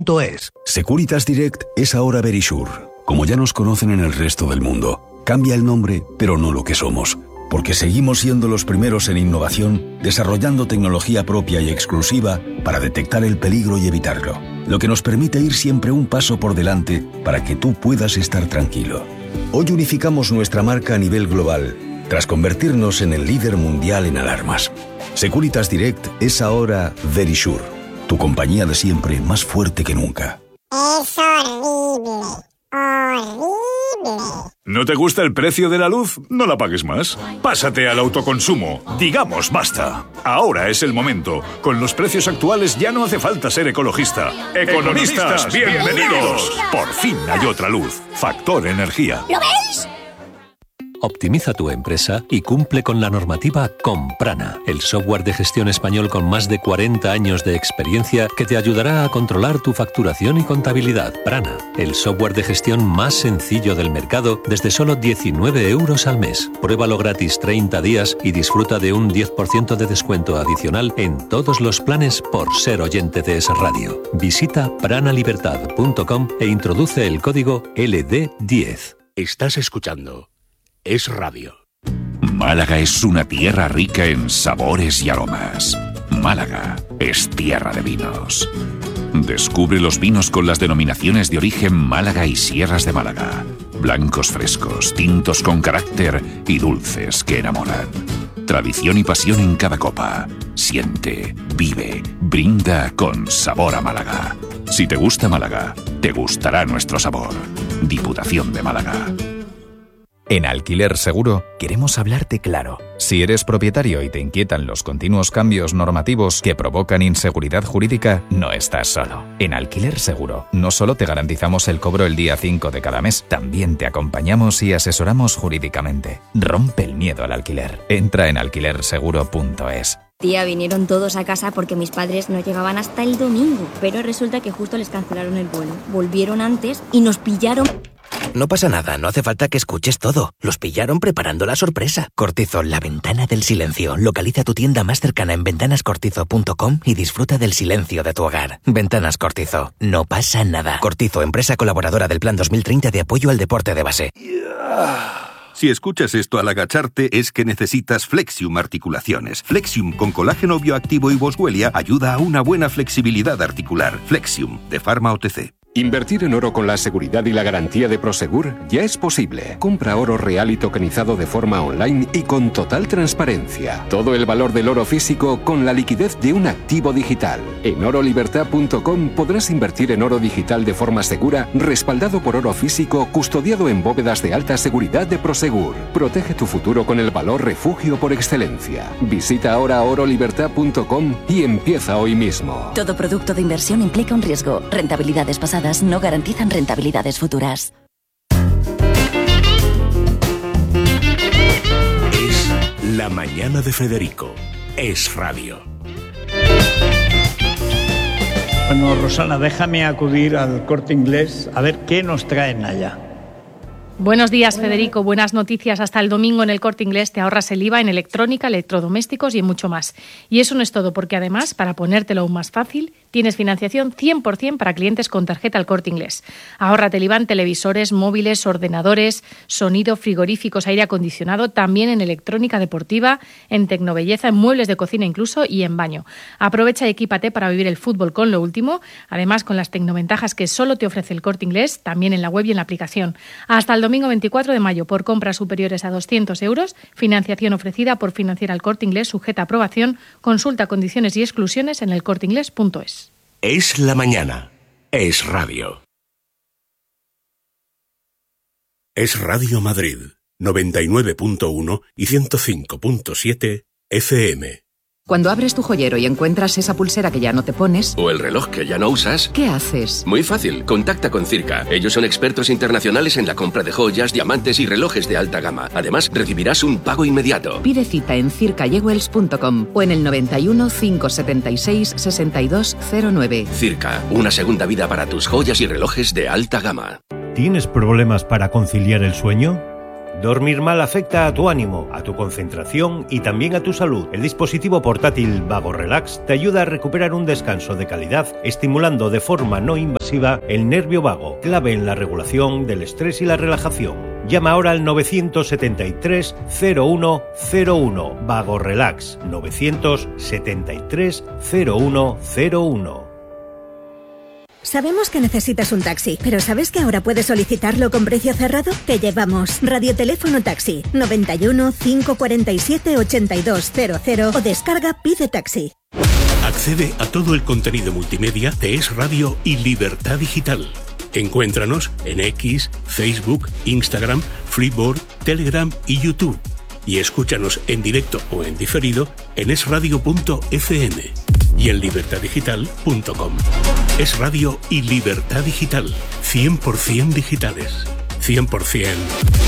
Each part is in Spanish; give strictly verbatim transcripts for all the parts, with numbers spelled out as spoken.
punto es. Securitas Direct es ahora Verisure. Como ya nos conocen en el resto del mundo, cambia el nombre, pero no lo que somos. Porque seguimos siendo los primeros en innovación, desarrollando tecnología propia y exclusiva para detectar el peligro y evitarlo. Lo que nos permite ir siempre un paso por delante para que tú puedas estar tranquilo. Hoy unificamos nuestra marca a nivel global, tras convertirnos en el líder mundial en alarmas. Securitas Direct es ahora Verisure, tu compañía de siempre más fuerte que nunca. Es horrible, horrible. ¿No te gusta el precio de la luz? No la pagues más. Pásate al autoconsumo. Digamos basta. Ahora es el momento. Con los precios actuales ya no hace falta ser ecologista. ¡Economistas, bienvenidos! Por fin hay otra luz. Factor Energía. ¿Lo veis? Optimiza tu empresa y cumple con la normativa con Prana, el software de gestión español con más de cuarenta años de experiencia que te ayudará a controlar tu facturación y contabilidad. Prana, el software de gestión más sencillo del mercado desde solo diecinueve euros al mes. Pruébalo gratis treinta días y disfruta de un diez por ciento de descuento adicional en todos los planes por ser oyente de Es Radio. Visita pranalibertad punto com e introduce el código L D diez. Estás escuchando Es Radio. Málaga es una tierra rica en sabores y aromas. Málaga es tierra de vinos. Descubre los vinos con las denominaciones de origen Málaga y Sierras de Málaga. Blancos frescos, tintos con carácter y dulces que enamoran. Tradición y pasión en cada copa. Siente, vive, brinda con sabor a Málaga. Si te gusta Málaga, te gustará nuestro sabor. Diputación de Málaga. En Alquiler Seguro queremos hablarte claro. Si eres propietario y te inquietan los continuos cambios normativos que provocan inseguridad jurídica, no estás solo. En Alquiler Seguro no solo te garantizamos el cobro el día cinco de cada mes, también te acompañamos y asesoramos jurídicamente. Rompe el miedo al alquiler. Entra en alquiler seguro punto es. Tía, vinieron todos a casa porque mis padres no llegaban hasta el domingo, pero resulta que justo les cancelaron el vuelo. Volvieron antes y nos pillaron... No pasa nada, no hace falta que escuches todo. Los pillaron preparando la sorpresa. Cortizo, la ventana del silencio. Localiza tu tienda más cercana en ventanas cortizo punto com y disfruta del silencio de tu hogar. Ventanas Cortizo, no pasa nada. Cortizo, empresa colaboradora del Plan dos mil treinta de apoyo al deporte de base. Si escuchas esto al agacharte es que necesitas Flexium Articulaciones. Flexium con colágeno bioactivo y boswellia ayuda a una buena flexibilidad articular. Flexium, de Pharma O T C. Invertir en oro con la seguridad y la garantía de Prosegur ya es posible. Compra oro real y tokenizado de forma online y con total transparencia. Todo el valor del oro físico con la liquidez de un activo digital. En oro libertad punto com podrás invertir en oro digital de forma segura, respaldado por oro físico, custodiado en bóvedas de alta seguridad de Prosegur. Protege tu futuro con el valor refugio por excelencia. Visita ahora oro libertad punto com y empieza hoy mismo. Todo producto de inversión implica un riesgo. Rentabilidades pasadas no garantizan rentabilidades futuras. Es La Mañana de Federico. Es Radio. Bueno, Rosana, déjame acudir al Corte Inglés a ver qué nos traen allá. Buenos días, Federico. Buenas noticias. Hasta el domingo en el Corte Inglés te ahorras el I V A en electrónica, electrodomésticos y en mucho más. Y eso no es todo, porque además, para ponértelo aún más fácil, tienes financiación cien por ciento para clientes con tarjeta al Corte Inglés. Ahórrate el I V A en televisores, móviles, ordenadores, sonido, frigoríficos, aire acondicionado, también en electrónica deportiva, en tecnobelleza, en muebles de cocina incluso y en baño. Aprovecha y equípate para vivir el fútbol con lo último, además con las tecnoventajas que solo te ofrece el Corte Inglés, también en la web y en la aplicación. Hasta el domingo veinticuatro de mayo, por compras superiores a doscientos euros, financiación ofrecida por Financiera El Corte Inglés, sujeta a aprobación. Consulta condiciones y exclusiones en el corte inglés punto es. Es la mañana. Es Radio. Es Radio Madrid, noventa y nueve punto uno y ciento cinco punto siete F M. Cuando abres tu joyero y encuentras esa pulsera que ya no te pones... O el reloj que ya no usas... ¿Qué haces? Muy fácil, contacta con Circa. Ellos son expertos internacionales en la compra de joyas, diamantes y relojes de alta gama. Además, recibirás un pago inmediato. Pide cita en circa jewels punto com o en el noventa y uno, cinco setenta y seis, sesenta y dos cero nueve. Circa, una segunda vida para tus joyas y relojes de alta gama. ¿Tienes problemas para conciliar el sueño? Dormir mal afecta a tu ánimo, a tu concentración y también a tu salud. El dispositivo portátil Vago Relax te ayuda a recuperar un descanso de calidad, estimulando de forma no invasiva el nervio vago, clave en la regulación del estrés y la relajación. Llama ahora al nueve siete tres, cero uno cero uno. Vago Relax. nueve siete tres, cero uno cero uno. Sabemos que necesitas un taxi, pero ¿sabes que ahora puedes solicitarlo con precio cerrado? Te llevamos Radioteléfono Taxi noventa y uno, cinco cuarenta y siete, ochenta y dos cero cero o descarga Pide Taxi. Accede a todo el contenido multimedia de Es Radio y Libertad Digital. Encuéntranos en X, Facebook, Instagram, Freeboard, Telegram y YouTube. Y escúchanos en directo o en diferido en es radio punto efe eme y en libertad digital punto com. Es Radio y Libertad Digital. cien por ciento digitales. cien por ciento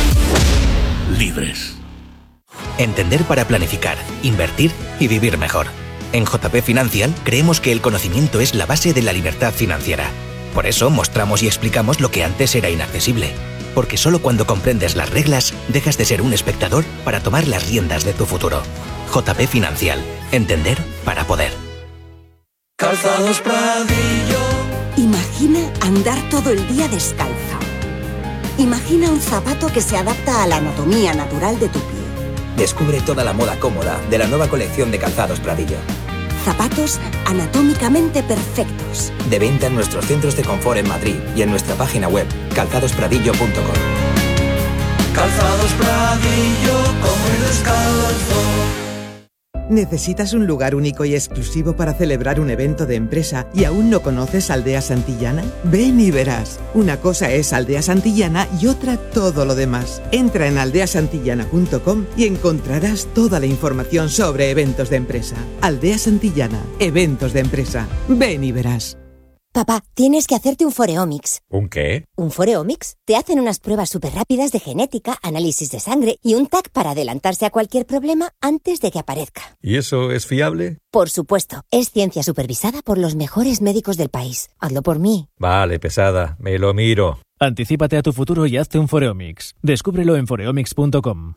libres. Entender para planificar, invertir y vivir mejor. En J P Financial creemos que el conocimiento es la base de la libertad financiera. Por eso mostramos y explicamos lo que antes era inaccesible. Porque solo cuando comprendes las reglas, dejas de ser un espectador para tomar las riendas de tu futuro. J P Financial. Entender para poder. Calzados Pradillo. Imagina andar todo el día descalza. Imagina un zapato que se adapta a la anatomía natural de tu pie. Descubre toda la moda cómoda de la nueva colección de Calzados Pradillo. Zapatos anatómicamente perfectos. De venta en nuestros centros de confort en Madrid y en nuestra página web calzados pradillo punto com. Calzados Pradillo, come descalzo. ¿Necesitas un lugar único y exclusivo para celebrar un evento de empresa y aún no conoces Aldea Santillana? Ven y verás. Una cosa es Aldea Santillana y otra todo lo demás. Entra en aldea santillana punto com y encontrarás toda la información sobre eventos de empresa. Aldea Santillana, eventos de empresa. Ven y verás. Papá, tienes que hacerte un Foreomics. ¿Un qué? ¿Un Foreomics? Te hacen unas pruebas súper rápidas de genética, análisis de sangre y un T A C para adelantarse a cualquier problema antes de que aparezca. ¿Y eso es fiable? Por supuesto. Es ciencia supervisada por los mejores médicos del país. Hazlo por mí. Vale, pesada. Me lo miro. Anticípate a tu futuro y hazte un Foreomics. Descúbrelo en foreomics punto com.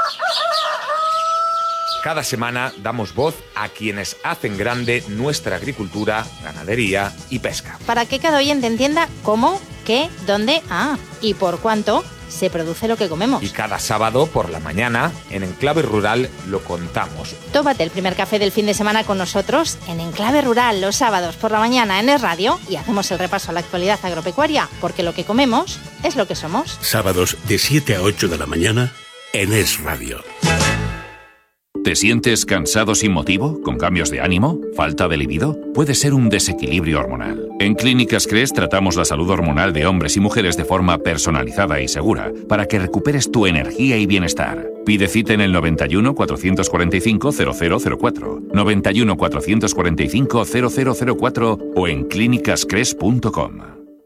Cada semana damos voz a quienes hacen grande nuestra agricultura, ganadería y pesca. Para que cada oyente entienda cómo, qué, dónde, ah, y por cuánto se produce lo que comemos. Y cada sábado por la mañana, en Enclave Rural, lo contamos. Tómate el primer café del fin de semana con nosotros en Enclave Rural los sábados por la mañana en Es Radio y hacemos el repaso a la actualidad agropecuaria, porque lo que comemos es lo que somos. Sábados de siete a ocho de la mañana en Es Radio. ¿Te sientes cansado sin motivo? ¿Con cambios de ánimo? ¿Falta de libido? Puede ser un desequilibrio hormonal. En Clínicas Cres tratamos la salud hormonal de hombres y mujeres de forma personalizada y segura para que recuperes tu energía y bienestar. Pide cita en el noventa y uno, cuatrocientos cuarenta y cinco, cero cero cero cuatro, noventa y uno, cuatrocientos cuarenta y cinco, cero cero cero cuatro o en clínicas cres punto com.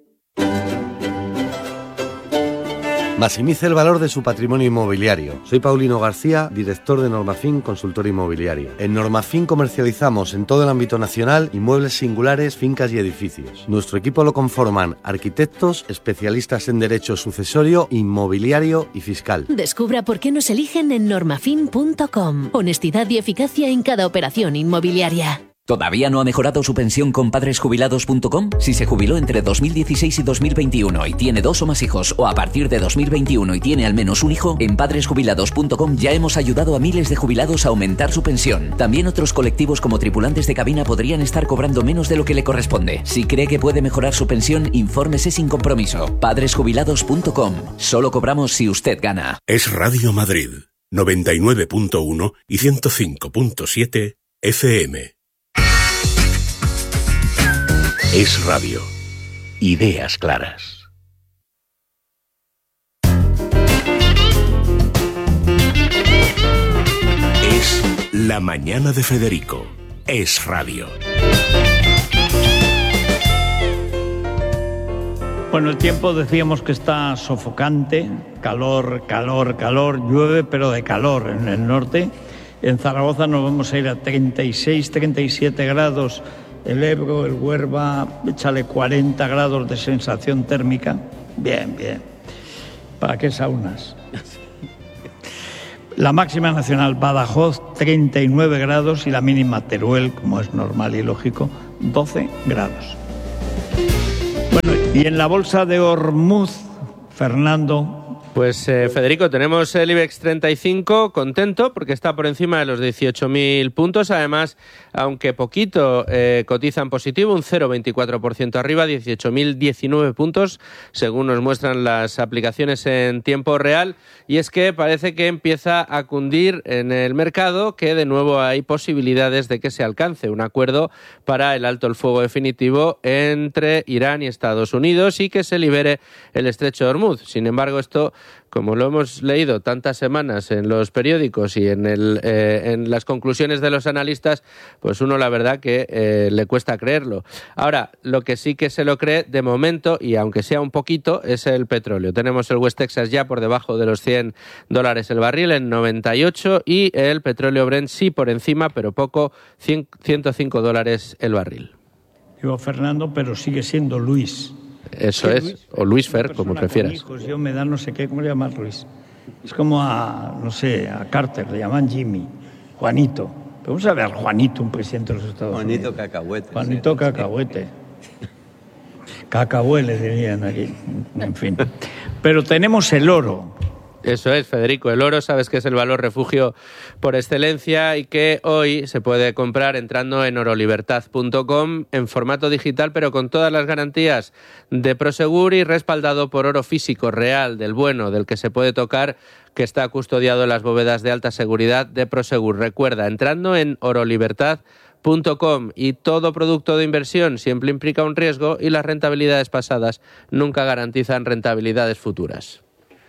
Maximice el valor de su patrimonio inmobiliario. Soy Paulino García, director de Normafin Consultor Inmobiliario. En Normafin comercializamos en todo el ámbito nacional inmuebles singulares, fincas y edificios. Nuestro equipo lo conforman arquitectos, especialistas en derecho sucesorio, inmobiliario y fiscal. Descubra por qué nos eligen en normafin punto com. Honestidad y eficacia en cada operación inmobiliaria. ¿Todavía no ha mejorado su pensión con padres jubilados punto com? Si se jubiló entre dos mil dieciséis y dos mil veintiuno y tiene dos o más hijos, o a partir de dos mil veintiuno y tiene al menos un hijo, en padres jubilados punto com ya hemos ayudado a miles de jubilados a aumentar su pensión. También otros colectivos como tripulantes de cabina podrían estar cobrando menos de lo que le corresponde. Si cree que puede mejorar su pensión, infórmese sin compromiso. padres jubilados punto com. Solo cobramos si usted gana. Es Radio Madrid, noventa y nueve punto uno y ciento cinco punto siete F M. Es Radio. Ideas claras. Es La Mañana de Federico. Es Radio. Bueno, el tiempo decíamos que está sofocante, calor, calor, calor, llueve, pero de calor en el norte. En Zaragoza nos vamos a ir a treinta y seis, treinta y siete grados. El Ebro, el Huerva, échale cuarenta grados de sensación térmica. Bien, bien. ¿Para qué saunas? La máxima nacional Badajoz, treinta y nueve grados, y la mínima Teruel, como es normal y lógico, doce grados. Bueno, y en la bolsa de Ormuz, Fernando. Pues eh, Federico, tenemos el IBEX treinta y cinco contento porque está por encima de los dieciocho mil puntos. Además, aunque poquito, eh, cotiza en positivo, un cero coma veinticuatro por ciento arriba, dieciocho mil diecinueve puntos, según nos muestran las aplicaciones en tiempo real. Y es que parece que empieza a cundir en el mercado que de nuevo hay posibilidades de que se alcance un acuerdo para el alto el fuego definitivo entre Irán y Estados Unidos y que se libere el estrecho de Ormuz. Sin embargo, esto, como lo hemos leído tantas semanas en los periódicos y en, el, eh, en las conclusiones de los analistas, pues uno la verdad que eh, le cuesta creerlo. Ahora, lo que sí que se lo cree de momento, y aunque sea un poquito, es el petróleo. Tenemos el West Texas ya por debajo de los cien dólares el barril en noventa y ocho y el petróleo Brent sí por encima, pero poco, ciento cinco dólares el barril. Digo Fernando, pero sigue siendo Luis. Eso es, Luis? O Luis Fer, como prefieras. Hijos, yo me da no sé qué, ¿cómo le llamas Luis? Es como a, no sé, a Carter, le llaman Jimmy, Juanito. Vamos a ver Juanito, un presidente de los Estados Juanito Unidos. Cacahuete. Juanito sí, Cacahuete. Cacahuele dirían aquí, en fin. Pero tenemos el oro. Eso es, Federico. El oro, sabes que es el valor refugio por excelencia y que hoy se puede comprar entrando en orolibertad punto com en formato digital, pero con todas las garantías de Prosegur y respaldado por oro físico real, del bueno, del que se puede tocar, que está custodiado en las bóvedas de alta seguridad de Prosegur. Recuerda, entrando en orolibertad punto com, y todo producto de inversión siempre implica un riesgo y las rentabilidades pasadas nunca garantizan rentabilidades futuras.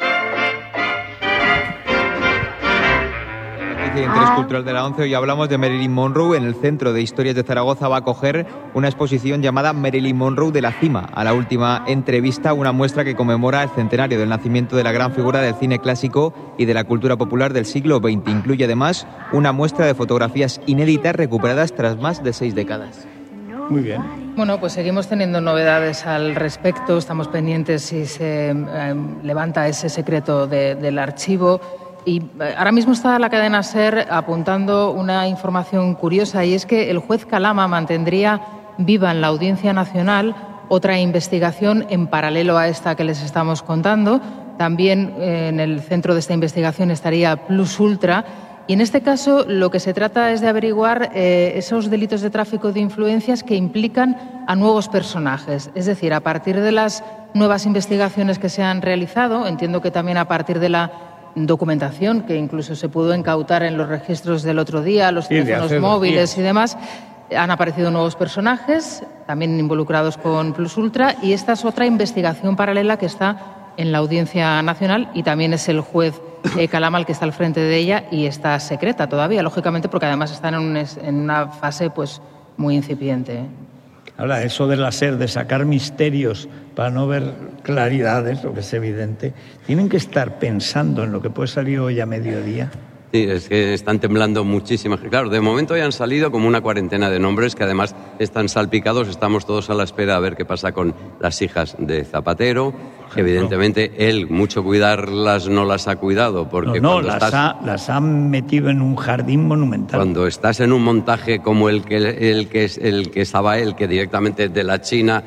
De interés cultural de la ONCE, hoy hablamos de Marilyn Monroe. En el Centro de Historias de Zaragoza va a acoger una exposición llamada Marilyn Monroe de la Cima a la última entrevista, una muestra que conmemora el centenario del nacimiento de la gran figura del cine clásico y de la cultura popular del siglo veinte. Incluye además una muestra de fotografías inéditas recuperadas tras más de seis décadas. Muy bien. Bueno, pues seguimos teniendo novedades al respecto. Estamos pendientes si se eh, levanta ese secreto de, del archivo. Y ahora mismo está la cadena SER apuntando una información curiosa, y es que el juez Calama mantendría viva en la Audiencia Nacional otra investigación en paralelo a esta que les estamos contando. También eh, en el centro de esta investigación estaría Plus Ultra. Y en este caso lo que se trata es de averiguar eh, esos delitos de tráfico de influencias que implican a nuevos personajes. Es decir, a partir de las nuevas investigaciones que se han realizado, entiendo que también a partir de la documentación que incluso se pudo incautar en los registros del otro día, los sí, teléfonos móviles y demás, han aparecido nuevos personajes, también involucrados con Plus Ultra, y esta es otra investigación paralela que está en la Audiencia Nacional, y también es el juez eh, Calama el que está al frente de ella, y está secreta todavía, lógicamente, porque además están en, un, en una fase pues muy incipiente. ¿eh? Ahora, eso de la SER, de sacar misterios para no ver claridades, lo que es evidente, tienen que estar pensando en lo que puede salir hoy a mediodía. Sí, es que están temblando muchísimas. Claro, de momento ya han salido como una cuarentena de nombres que además están salpicados. Estamos todos a la espera a ver qué pasa con las hijas de Zapatero. Que evidentemente él, mucho cuidarlas, no las ha cuidado. Porque no, no cuando las, estás, ha, las han metido en un jardín monumental. Cuando estás en un montaje como el que, el que, el que estaba él, que directamente de la China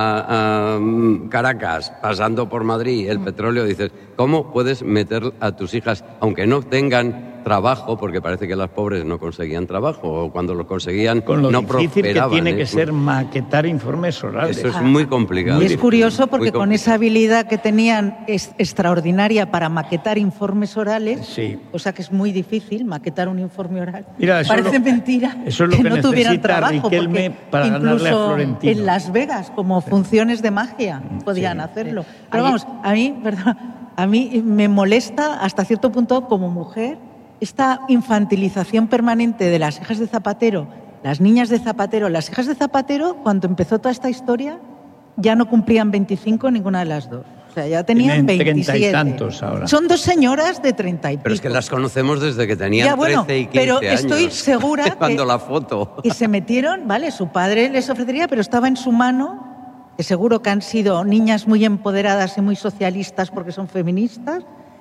a, a Caracas, pasando por Madrid, el petróleo, dices, ¿cómo puedes meter a tus hijas, aunque no tengan trabajo, porque parece que las pobres no conseguían trabajo, o cuando lo conseguían con lo no difícil prosperaban? Que tiene ¿eh? que ser maquetar informes orales. Eso es muy complicado. Y es curioso porque con esa habilidad que tenían es extraordinaria para maquetar informes orales, sí. Cosa que es muy difícil, maquetar un informe oral. Mira, eso Parece lo, mentira eso es lo que, que no tuvieran trabajo, Riquelme para ganarle a Florentino. En Las Vegas, como funciones de magia, podían sí. hacerlo. Pero vamos, a mí, perdón, a mí me molesta hasta cierto punto como mujer esta infantilización permanente de las hijas de Zapatero, las niñas de Zapatero. Las hijas de Zapatero, cuando empezó toda esta historia, ya no cumplían veinticinco ninguna de las dos. O sea, ya tenían veintisiete. treinta y tantos ahora. Son dos señoras de treinta y pico. Pero es que las conocemos desde que tenían ya, bueno, trece y quince pero años. Estoy segura cuando que, la foto. Y se metieron, vale, su padre les ofrecería, pero estaba en su mano, que seguro que han sido niñas muy empoderadas y muy socialistas porque son feministas,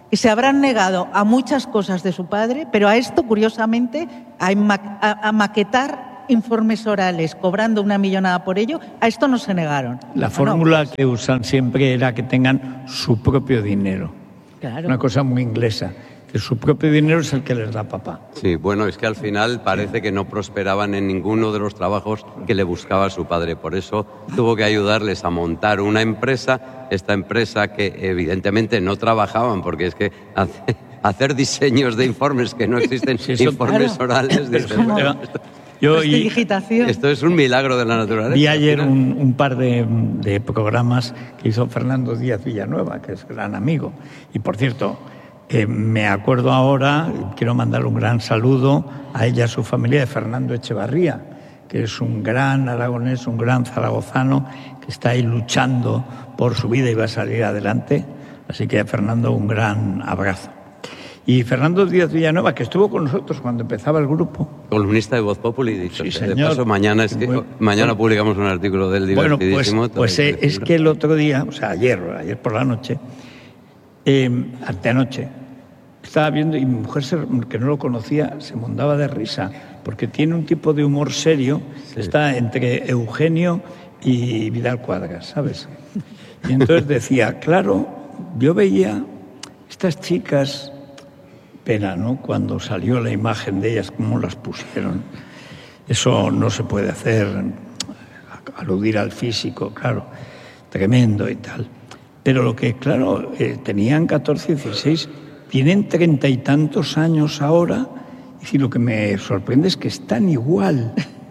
que se habrán negado a muchas cosas de su padre, pero a esto, curiosamente, a, ma- a, a maquetar informes orales cobrando una millonada por ello, a esto no se negaron. La No, fórmula no. que usan siempre era que tengan su propio dinero. Claro. Una cosa muy inglesa, que su propio dinero es el que les da papá. Sí, bueno, es que al final parece que no prosperaban en ninguno de los trabajos que le buscaba su padre. Por eso tuvo que ayudarles a montar una empresa, esta empresa que evidentemente no trabajaban, porque es que hace- hacer diseños de informes que no existen, Sí, eso- informes claro. orales, dices, Pero- bueno, esto, Yo y- Digitación. esto es un milagro de la naturaleza. Vi ayer un, un par de, de programas que hizo Fernando Díaz Villanueva, que es gran amigo. Y por cierto, eh, me acuerdo ahora, quiero mandarle un gran saludo a ella y a su familia de Fernando Echevarría, que es un gran aragonés, un gran zaragozano, que está ahí luchando por su vida y va a salir adelante. Así que a Fernando un gran abrazo. Y Fernando Díaz Villanueva, que estuvo con nosotros cuando empezaba el grupo. Columnista de Voz Populi, dicho Sí, sea de señor. paso, mañana, es que, Bueno, mañana bueno. publicamos un artículo del Bueno, pues, divertidísimo. pues eh, es que el otro día, o sea, ayer, ayer por la noche, eh, anteanoche, estaba viendo y mi mujer, se- que no lo conocía, se mondaba de risa, porque tiene un tipo de humor serio que está entre Eugenio y Vidal Cuadras, ¿sabes? Y entonces decía, claro, yo veía estas chicas, pena, ¿no?, cuando salió la imagen de ellas, cómo las pusieron. Eso no se puede hacer, aludir al físico, claro, tremendo y tal. Pero lo que, claro, eh, tenían catorce, dieciséis, tienen treinta y tantos años ahora, y lo que me sorprende es que están igual.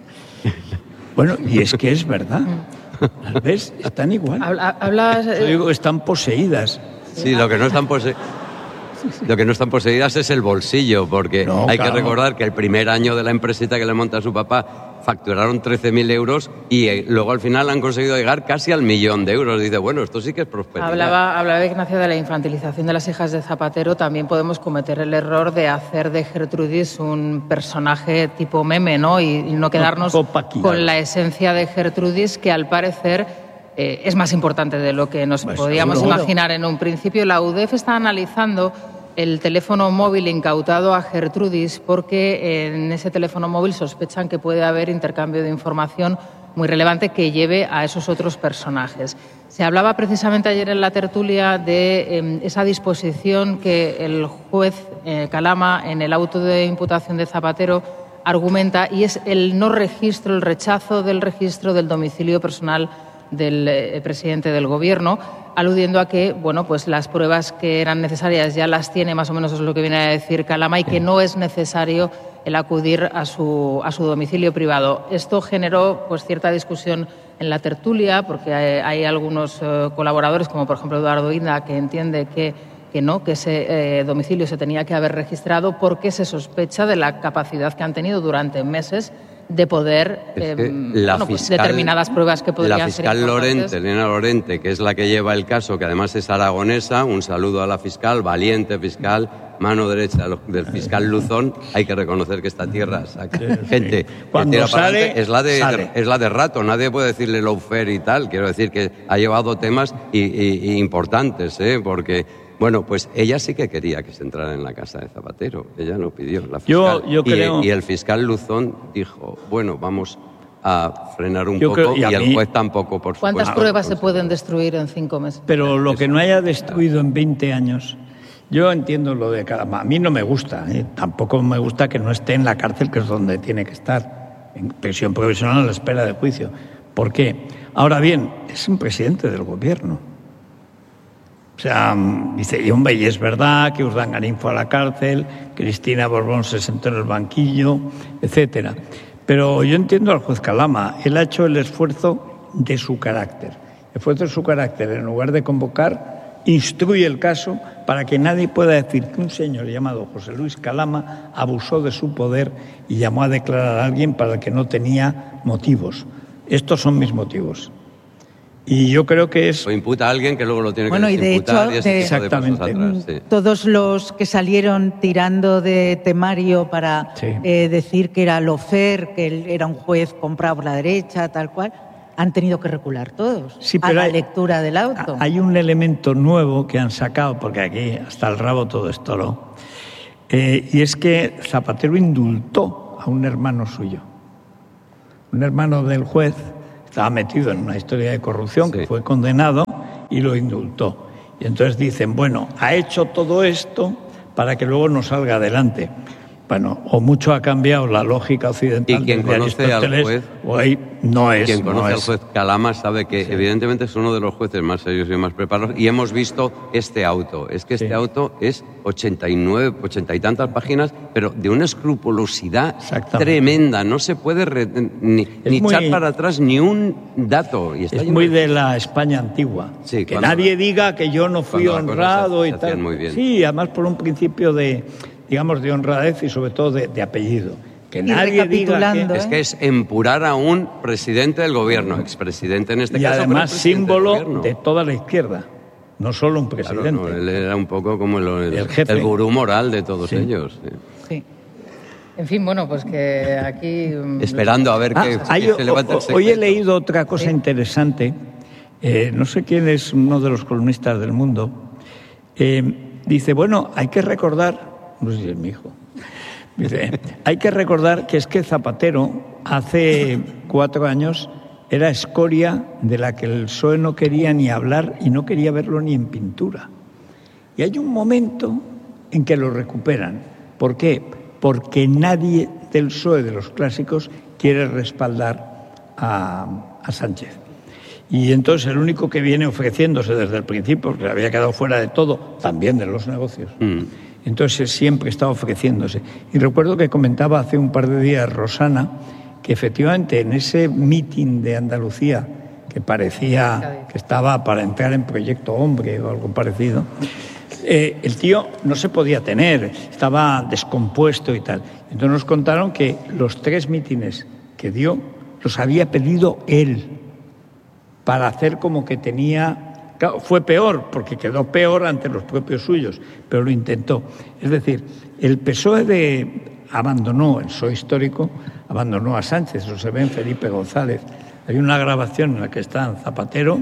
Bueno, y es que es verdad. ¿Las ves? Están igual. Habla- Hablas... Yo digo, están poseídas. Sí, lo que no están pose- Lo que no están poseídas es el bolsillo, porque No, hay claro. que recordar que el primer año de la empresita que le monta a su papá facturaron trece mil euros y eh, luego al final han conseguido llegar casi al millón de euros. Dice, bueno, esto sí que es prosperidad. Hablaba, hablaba Ignacio de la infantilización de las hijas de Zapatero. También podemos cometer el error de hacer de Gertrudis un personaje tipo meme, ¿no? Y, y no quedarnos con la esencia de Gertrudis, que al parecer eh, es más importante de lo que nos Pues podíamos seguro. imaginar en un principio. La U D E F está analizando el teléfono móvil incautado a Gertrudis porque en ese teléfono móvil sospechan que puede haber intercambio de información muy relevante que lleve a esos otros personajes. Se hablaba precisamente ayer en la tertulia de eh, esa disposición que el juez eh, Calama en el auto de imputación de Zapatero argumenta, y es el no registro, el rechazo del registro del domicilio personal del eh, presidente del Gobierno, aludiendo a que, bueno, pues las pruebas que eran necesarias ya las tiene, más o menos es lo que viene a decir Calama, y que no es necesario el acudir a su, a su domicilio privado. Esto generó pues cierta discusión en la tertulia, porque hay, hay algunos eh, colaboradores, como por ejemplo Eduardo Inda, que entiende que, que no, que ese eh, domicilio se tenía que haber registrado porque se sospecha de la capacidad que han tenido durante meses de poder Es que eh, la bueno, pues fiscal- determinadas pruebas que podrían La ser fiscal importantes. Lorente, Elena Lorente, que es la que lleva el caso, que además es aragonesa, un saludo a la fiscal, valiente fiscal, mano derecha del fiscal Luzón. Hay que reconocer que esta tierra saca gente que Cuando tira para sale, adelante. es la de sale. es la de rato, nadie puede decirle lawfare y tal. Quiero decir que ha llevado temas y, y- y importantes, ¿eh? Porque bueno, pues ella sí que quería que se entrara en la casa de Zapatero. Ella no pidió. La Yo- fiscal. yo Y- creo- y el fiscal Luzón dijo, bueno, vamos a frenar un Yo poco, creo- y y, a el mí- juez tampoco, por supuesto. ¿Cuántas pruebas se pueden destruir en cinco meses? Pero lo que no haya destruido en veinte años, yo entiendo lo de Calama. A mí no me gusta, ¿eh? Tampoco me gusta que no esté en la cárcel, que es donde tiene que estar, en prisión provisional a la espera de juicio. ¿Por qué? Ahora bien, es un presidente del Gobierno. O sea, dice, y hombre, y es verdad que Urdangarín fue a la cárcel, Cristina Borbón se sentó en el banquillo, etcétera. Pero yo entiendo al juez Calama. Él ha hecho el esfuerzo de su carácter. El esfuerzo de su carácter, en lugar de convocar, instruye el caso para que nadie pueda decir que un señor llamado José Luis Calama abusó de su poder y llamó a declarar a alguien para el que no tenía motivos. Estos son mis motivos. Y yo creo que es... O imputa a alguien que luego lo tiene Bueno, que y de desimputar hecho, y ese de- tipo de pasos Exactamente. atrás, sí. Todos los que salieron tirando de temario para Sí. eh, decir que era lofer, que él era un juez comprado por la derecha, tal cual, han tenido que recular todos Sí, a pero la hay- lectura del auto. Hay un elemento nuevo que han sacado, porque aquí hasta el rabo todo es toro, eh, y es que Zapatero indultó a un hermano suyo. Un hermano del juez estaba metido en una historia de corrupción, sí, que fue condenado y lo indultó. Y entonces dicen, bueno, ha hecho todo esto para que luego no salga adelante. Bueno, o mucho ha cambiado la lógica occidental. Y quien desde conoce al Aristóteles, juez, o ahí no es. Quien conoce no al es. juez Calama sabe que, sí, evidentemente es uno de los jueces más serios y más preparados. Y hemos visto este auto. Es que este, sí, auto es ochenta y nueve, ochenta y tantas páginas, pero de una escrupulosidad tremenda. No se puede re, ni, ni muy, echar para atrás ni un dato. Y está es muy de la España antigua. Sí, que nadie diga que yo no fui honrado se, y se tal. Muy bien. Sí, además por un principio de, digamos, de honradez y sobre todo de, de apellido. Que nadie diga que... Es que es empurar a un presidente del gobierno, expresidente en este y caso. Y además símbolo de toda la izquierda, no solo un presidente. Claro, no, él era un poco como el, el, el, jefe. el gurú moral de todos sí. ellos. Sí. sí. En fin, bueno, pues que aquí... Esperando a ver ah, qué hay, se levanta el secreto. Hoy he leído otra cosa sí. interesante. Eh, no sé quién es uno de los columnistas del Mundo. Eh, dice, bueno, hay que recordar... No sé si es mi hijo. Dice, hay que recordar que es que Zapatero hace cuatro años era escoria de la que el P S O E no quería ni hablar y no quería verlo ni en pintura. Y hay un momento en que lo recuperan. ¿Por qué? Porque nadie del P S O E de los clásicos quiere respaldar a, a Sánchez. Y entonces el único que viene ofreciéndose desde el principio, porque había quedado fuera de todo, también de los negocios, mm. entonces siempre está ofreciéndose. Y recuerdo que comentaba hace un par de días Rosana que efectivamente en ese meeting de Andalucía, que parecía que estaba para entrar en Proyecto Hombre o algo parecido, eh, el tío no se podía tener, estaba descompuesto y tal. Entonces nos contaron que los tres mítines que dio los había pedido él para hacer como que tenía... Claro, fue peor, porque quedó peor ante los propios suyos, pero lo intentó. Es decir, el P S O E de, abandonó, el P S O E histórico, abandonó a Sánchez, eso se ve en Felipe González. Hay una grabación en la que está Zapatero,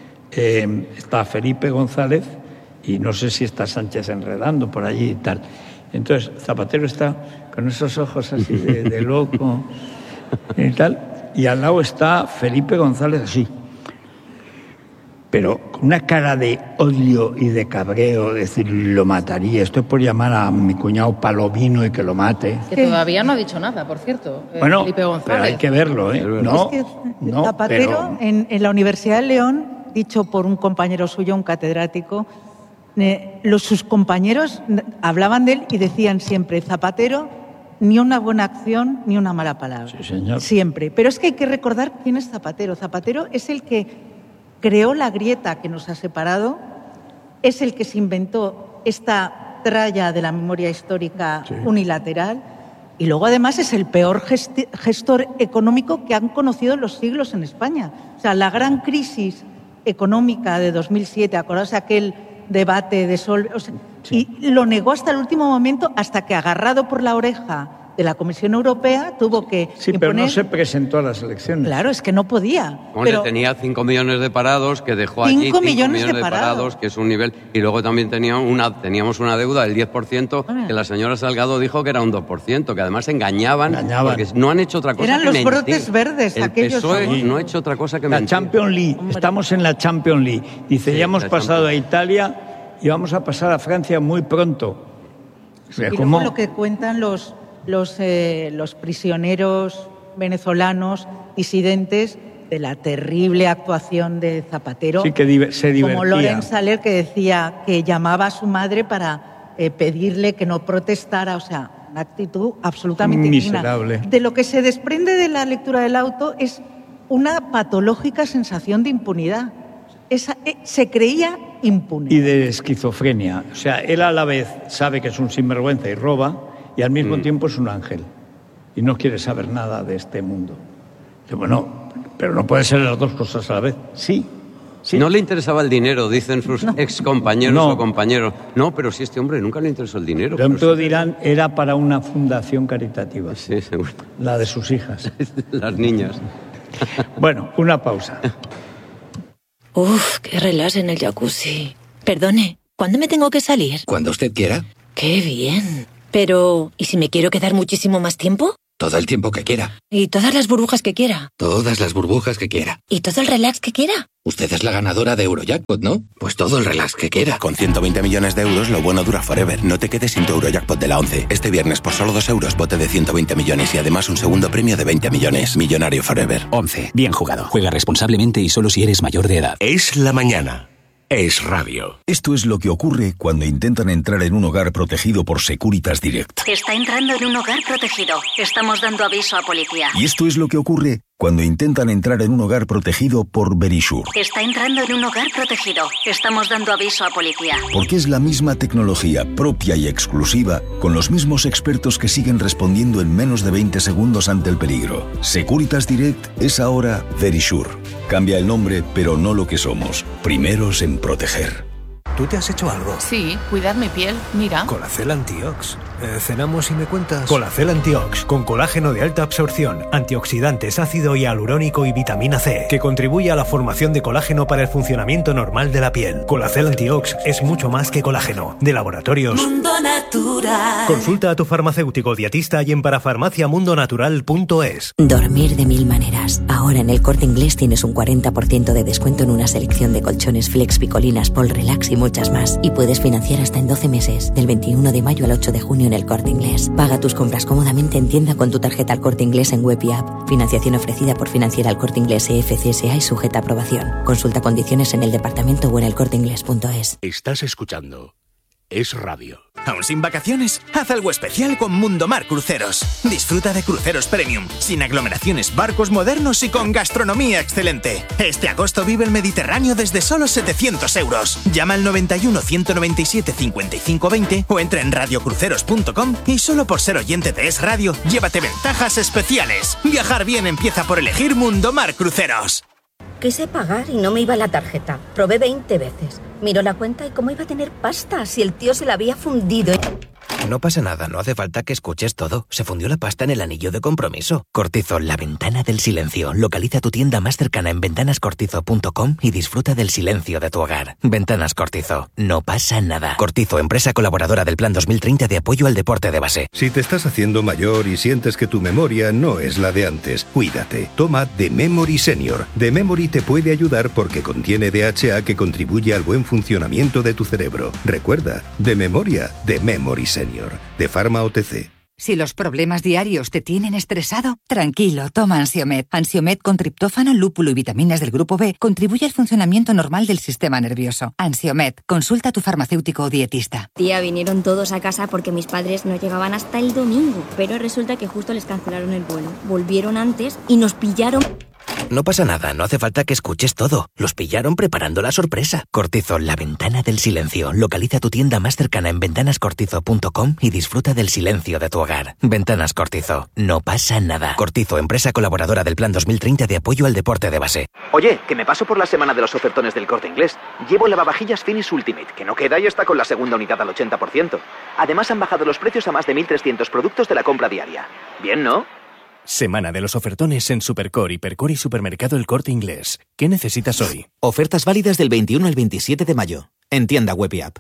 eh, está Felipe González, y no sé si está Sánchez enredando por allí y tal. Entonces, Zapatero está con esos ojos así de, de loco y tal, y al lado está Felipe González así, pero con una cara de odio y de cabreo, decir, lo mataría. Esto es por llamar a mi cuñado Palomino y que lo mate. Que todavía no ha dicho nada, por cierto, bueno, Felipe González. Pero hay que verlo, ¿eh? No, es que no, Zapatero, pero... en, en la Universidad de León, dicho por un compañero suyo, un catedrático, eh, los, sus compañeros hablaban de él y decían siempre, Zapatero, ni una buena acción ni una mala palabra. Sí, señor. Siempre. Pero es que hay que recordar quién es Zapatero. Zapatero es el que creó la grieta que nos ha separado, es el que se inventó esta tralla de la memoria histórica sí. unilateral y luego además es el peor gesti- gestor económico que han conocido los siglos en España. O sea, la gran crisis económica de dos mil siete, acordaos aquel debate de Sol, o sea, sí. y lo negó hasta el último momento, hasta que agarrado por la oreja de la Comisión Europea tuvo que Sí, imponer... pero no se presentó a las elecciones. Claro, es que no podía. Hombre, pero... tenía cinco millones de parados, que dejó allí cinco cinco millones, millones de parados. de parados, que es un nivel... Y luego también tenía una, teníamos una deuda del diez por ciento, que la señora Salgado dijo que era un dos por ciento, que además engañaban, engañaban. porque no han hecho otra cosa Eran que los mentir. brotes verdes, El aquellos... P S O E sí. no ha hecho otra cosa que la mentir. Champions League, Hombre. estamos en la Champions League. Dice, sí, ya hemos pasado Champions. a Italia y vamos a pasar a Francia muy pronto. O sea, y ¿cómo? luego lo que cuentan los... Los, eh, los prisioneros venezolanos disidentes de la terrible actuación de Zapatero, sí, que di- se divertía. Como Loren Saler, que decía que llamaba a su madre para eh, pedirle que no protestara, o sea, una actitud absolutamente miserable. indigna. De lo que se desprende de la lectura del auto es una patológica sensación de impunidad. Esa, eh, se creía impune. Y de esquizofrenia. O sea, él a la vez sabe que es un sinvergüenza y roba, y al mismo mm. tiempo es un ángel y no quiere saber nada de este mundo. Dice, bueno, pero no puede ser las dos cosas a la vez. Sí, sí. No le interesaba el dinero, dicen sus no. excompañeros no. o compañeros. No, pero si a este hombre nunca le interesó el dinero. Por ejemplo, dirán, era para una fundación caritativa. Sí, seguro. La de sus hijas. Las niñas. Bueno, una pausa. Uf, qué relax en el jacuzzi. Perdone, ¿cuándo me tengo que salir? Cuando usted quiera. Qué bien. Pero, ¿y si me quiero quedar muchísimo más tiempo? Todo el tiempo que quiera. ¿Y todas las burbujas que quiera? Todas las burbujas que quiera. ¿Y todo el relax que quiera? Usted es la ganadora de Eurojackpot, ¿no? Pues todo el relax que quiera. Con ciento veinte millones de euros, lo bueno dura forever. No te quedes sin tu Eurojackpot de la once. Este viernes, por solo dos euros, bote de ciento veinte millones y además un segundo premio de veinte millones. Millonario forever. once. Bien jugado. Juega responsablemente y solo si eres mayor de edad. Es la mañana. Es radio. Esto es lo que ocurre cuando intentan entrar en un hogar protegido por Securitas Direct. Está entrando en un hogar protegido. Estamos dando aviso a policía. Y esto es lo que ocurre cuando intentan entrar en un hogar protegido por Verisure. Está entrando en un hogar protegido. Estamos dando aviso a policía. Porque es la misma tecnología propia y exclusiva, con los mismos expertos que siguen respondiendo en menos de veinte segundos ante el peligro. Securitas Direct es ahora Verisure. Cambia el nombre, pero no lo que somos. Primeros en proteger. ¿Tú te has hecho algo? Sí, cuidar mi piel, mira. Colacel Antiox. Eh, ¿Cenamos y me cuentas? Colacel Antiox, con colágeno de alta absorción, antioxidantes, ácido hialurónico y vitamina C, que contribuye a la formación de colágeno para el funcionamiento normal de la piel. Colacel Antiox es mucho más que colágeno. De Laboratorios Mundo Natural. Consulta a tu farmacéutico dietista y en parafarmacia mundo natural punto es. Dormir de mil maneras. Ahora en el Corte Inglés tienes un cuarenta por ciento de descuento en una selección de colchones Flex, Picolinas, Pol Relax y muchas más. Y puedes financiar hasta en doce meses, del veintiuno de mayo al ocho de junio en el Corte Inglés. Paga tus compras cómodamente en tienda con tu tarjeta al Corte Inglés en web y app. Financiación ofrecida por Financiera al Corte Inglés E F C S A y sujeta a aprobación. Consulta condiciones en el departamento o en el corte inglés punto es. Estás escuchando Es Radio. ¿Aún sin vacaciones? Haz algo especial con Mundomar Cruceros. Disfruta de cruceros premium, sin aglomeraciones, barcos modernos y con gastronomía excelente. Este agosto vive el Mediterráneo desde solo setecientos euros. Llama al noventa y uno, ciento noventa y siete, cincuenta y cinco veinte o entra en radio cruceros punto com y solo por ser oyente de Es Radio, llévate ventajas especiales. Viajar bien empieza por elegir Mundomar Cruceros. Quise pagar y no me iba la tarjeta. Probé veinte veces. Miró la cuenta y cómo iba a tener pasta si el tío se la había fundido. No pasa nada, no hace falta que escuches todo. Se fundió la pasta en el anillo de compromiso. Cortizol, la ventana del silencio. Localiza tu tienda más cercana en ventanas cortizo punto com y disfruta del silencio de tu hogar. Ventanas Cortizo. No pasa nada. Cortizo, empresa colaboradora del Plan dos mil treinta de apoyo al deporte de base. Si te estás haciendo mayor y sientes que tu memoria no es la de antes, cuídate. Toma The Memory Senior. The Memory te puede ayudar porque contiene D H A que contribuye al buen funcionamiento de tu cerebro. Recuerda, de memoria, The Memory Senior. De Pharma O T C. Si los problemas diarios te tienen estresado, tranquilo, toma Ansiomed. Ansiomed con triptófano, lúpulo y vitaminas del grupo B contribuye al funcionamiento normal del sistema nervioso. Ansiomed, consulta a tu farmacéutico o dietista. Tía, vinieron todos a casa porque mis padres no llegaban hasta el domingo, pero resulta que justo les cancelaron el vuelo. Volvieron antes y nos pillaron... No pasa nada, no hace falta que escuches todo. Los pillaron preparando la sorpresa. Cortizol, la ventana del silencio. Localiza tu tienda más cercana en ventanas cortizo punto com y disfruta del silencio de tu hogar. Ventanas Cortizo. No pasa nada. Cortizo, empresa colaboradora del Plan dos mil treinta de apoyo al deporte de base. Oye, que me paso por la semana de los ofertones del Corte Inglés. Llevo lavavajillas Finish Ultimate, que no queda y está con la segunda unidad al ochenta por ciento. Además han bajado los precios a más de mil trescientos productos de la compra diaria. Bien, ¿no? Semana de los ofertones en Supercore, Hipercore y Supermercado El Corte Inglés. ¿Qué necesitas hoy? Ofertas válidas del veintiuno al veintisiete de mayo. En tienda web y app.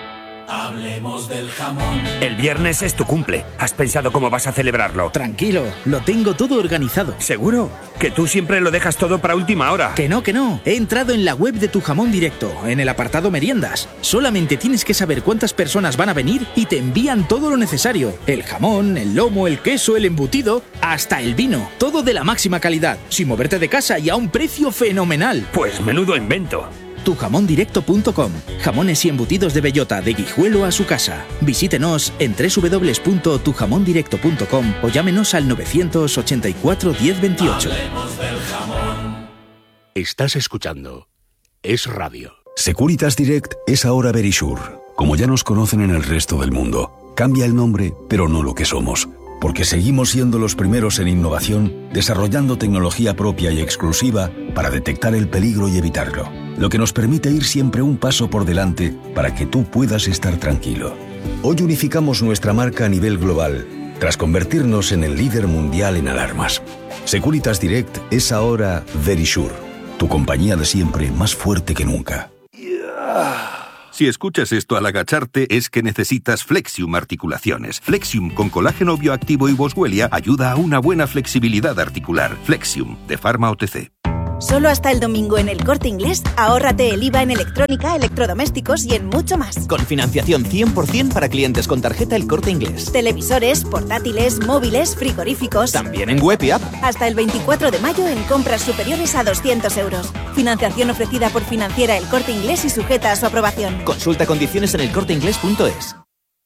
Hablemos del jamón. El viernes es tu cumple. ¿Has pensado cómo vas a celebrarlo? Tranquilo, lo tengo todo organizado. ¿Seguro? Que tú siempre lo dejas todo para última hora. Que no, que no. He entrado en la web de Tu Jamón Directo, en el apartado meriendas. Solamente tienes que saber cuántas personas van a venir y te envían todo lo necesario. El jamón, el lomo, el queso, el embutido, hasta el vino. Todo de la máxima calidad, sin moverte de casa y a un precio fenomenal. Pues menudo invento. tu jamón directo punto com. Jamones y embutidos de bellota, de Guijuelo a su casa. Visítenos en doble u doble u doble u punto tu jamón directo punto com o llámenos al novecientos ochenta y cuatro diez veintiocho. Hablemos del jamón. Estás escuchando Es Radio. Securitas Direct es ahora Verisure. Como ya nos conocen en el resto del mundo, cambia el nombre, pero no lo que somos. Porque seguimos siendo los primeros en innovación, desarrollando tecnología propia y exclusiva para detectar el peligro y evitarlo. Lo que nos permite ir siempre un paso por delante para que tú puedas estar tranquilo. Hoy unificamos nuestra marca a nivel global tras convertirnos en el líder mundial en alarmas. Securitas Direct es ahora Verisure, tu compañía de siempre más fuerte que nunca. Si escuchas esto al agacharte es que necesitas Flexium Articulaciones. Flexium con colágeno bioactivo y Boswellia ayuda a una buena flexibilidad articular. Flexium, de Pharma O T C. Solo hasta el domingo en El Corte Inglés, ahórrate el I V A en electrónica, electrodomésticos y en mucho más. Con financiación cien por ciento para clientes con tarjeta El Corte Inglés. Televisores, portátiles, móviles, frigoríficos. También en web y app. Hasta el veinticuatro de mayo en compras superiores a doscientos euros. Financiación ofrecida por Financiera El Corte Inglés y sujeta a su aprobación. Consulta condiciones en el corte inglés punto es.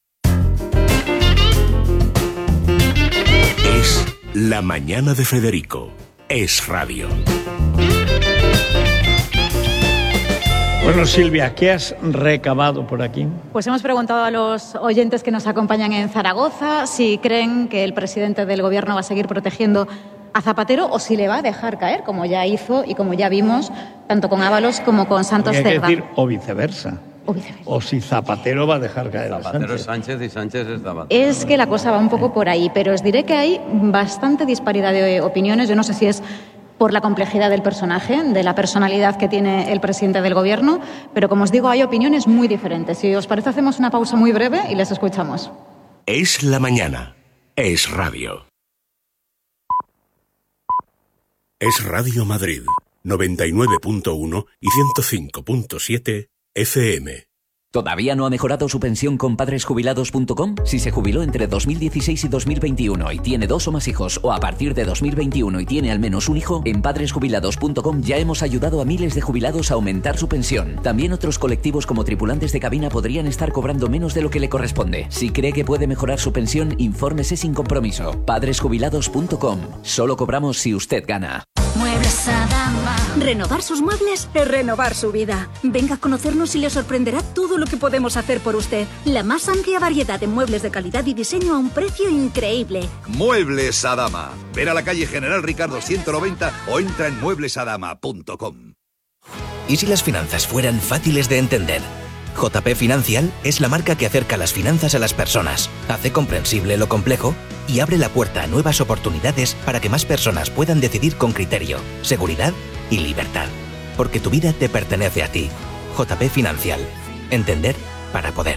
Es la mañana de Federico. Es radio. Bueno, Silvia, ¿qué has recabado por aquí? Pues hemos preguntado a los oyentes que nos acompañan en Zaragoza si creen que el presidente del gobierno va a seguir protegiendo a Zapatero o si le va a dejar caer, como ya hizo y como ya vimos, tanto con Ábalos como con Santos Cerdá. Hay que decir o viceversa. O viceversa. O si Zapatero va a dejar caer Zapatero a Sánchez. es Sánchez y Sánchez es Zapatero. Es que la cosa va un poco por ahí, pero os diré que hay bastante disparidad de opiniones. Yo no sé si es por la complejidad del personaje, de la personalidad que tiene el presidente del gobierno, pero como os digo, hay opiniones muy diferentes. Si os parece, hacemos una pausa muy breve y les escuchamos. Es la mañana. Es radio. Es Radio Madrid, noventa y nueve punto uno y ciento cinco punto siete F M. ¿Todavía no ha mejorado su pensión con padres jubilados punto com? Si se jubiló entre dos mil dieciséis y dos mil veintiuno y tiene dos o más hijos, o a partir de dos mil veintiuno y tiene al menos un hijo, en padres jubilados punto com ya hemos ayudado a miles de jubilados a aumentar su pensión. También otros colectivos como tripulantes de cabina podrían estar cobrando menos de lo que le corresponde. Si cree que puede mejorar su pensión, infórmese sin compromiso. padres jubilados punto com. Solo cobramos si usted gana. Muebles Adama. Renovar sus muebles es renovar su vida. Venga a conocernos y le sorprenderá todo lo que podemos hacer por usted. La más amplia variedad de muebles de calidad y diseño a un precio increíble. Muebles Adama. Ven a la calle General Ricardo ciento noventa o entra en muebles adama punto com. ¿Y si las finanzas fueran fáciles de entender? J P Financial es la marca que acerca las finanzas a las personas, hace comprensible lo complejo y abre la puerta a nuevas oportunidades para que más personas puedan decidir con criterio, seguridad y libertad. Porque tu vida te pertenece a ti. J P Financial. Entender para poder.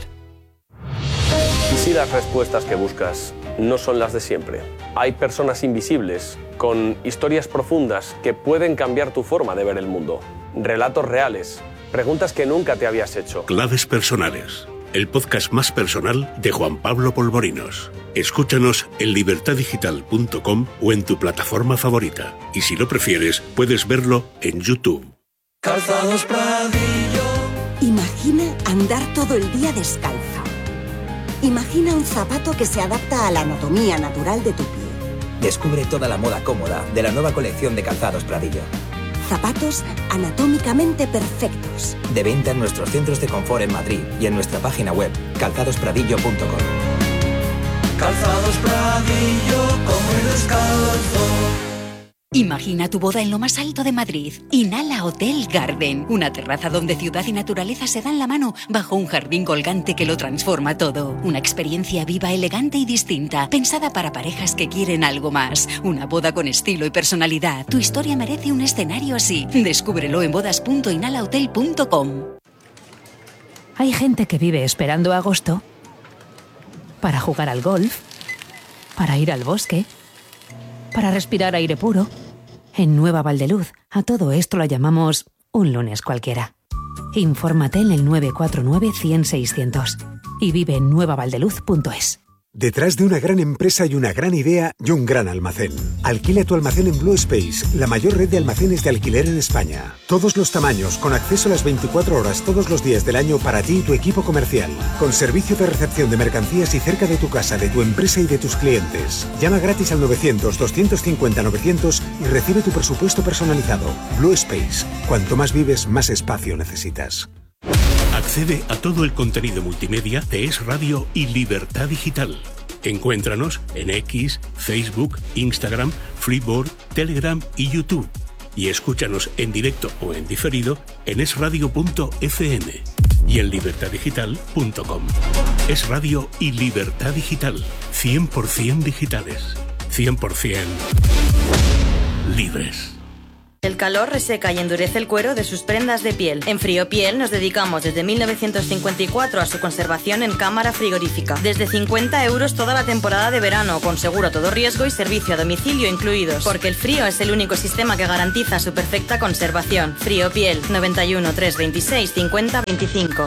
¿Y si las respuestas que buscas no son las de siempre? Hay personas invisibles con historias profundas que pueden cambiar tu forma de ver el mundo. Relatos reales. Preguntas que nunca te habías hecho. Claves personales. El podcast más personal de Juan Pablo Polvorinos. Escúchanos en libertad digital punto com o en tu plataforma favorita. Y si lo prefieres, puedes verlo en YouTube. Calzados Pradillo. Imagina andar todo el día descalza. Imagina un zapato que se adapta a la anatomía natural de tu pie. Descubre toda la moda cómoda de la nueva colección de Calzados Pradillo. Zapatos anatómicamente perfectos. De venta en nuestros centros de confort en Madrid y en nuestra página web calzados pradillo punto com. Calzados Pradillo, come descalzo. Imagina tu boda en lo más alto de Madrid. Inhala Hotel Garden. Una terraza donde ciudad y naturaleza se dan la mano bajo un jardín colgante que lo transforma todo. Una experiencia viva, elegante y distinta. Pensada para parejas que quieren algo más. Una boda con estilo y personalidad. Tu historia merece un escenario así. Descúbrelo en bodas punto inhala hotel punto com. Hay gente que vive esperando agosto para jugar al golf, para ir al bosque, para respirar aire puro. En Nueva Valdeluz, a todo esto lo llamamos un lunes cualquiera. Infórmate en el nueve cuatro nueve, cien, seiscientos y vive en nueva valdeluz punto es. Detrás de una gran empresa y una gran idea y un gran almacén. Alquila tu almacén en Blue Space, la mayor red de almacenes de alquiler en España. Todos los tamaños, con acceso a las veinticuatro horas todos los días del año para ti y tu equipo comercial. Con servicio de recepción de mercancías y cerca de tu casa, de tu empresa y de tus clientes. Llama gratis al novecientos, doscientos cincuenta, novecientos y recibe tu presupuesto personalizado. Blue Space. Cuanto más vives, más espacio necesitas. Accede a todo el contenido multimedia de Es Radio y Libertad Digital. Encuéntranos en X, Facebook, Instagram, Freeboard, Telegram y YouTube. Y escúchanos en directo o en diferido en es radio punto f m y en libertad digital punto com. Es Radio y Libertad Digital. cien por ciento digitales, cien por ciento libres. El calor reseca y endurece el cuero de sus prendas de piel. En Friopiel nos dedicamos desde mil novecientos cincuenta y cuatro a su conservación en cámara frigorífica. Desde cincuenta euros toda la temporada de verano, con seguro a todo riesgo y servicio a domicilio incluidos. Porque el frío es el único sistema que garantiza su perfecta conservación. Friopiel, noventa y uno, trescientos veintiséis, cincuenta, veinticinco.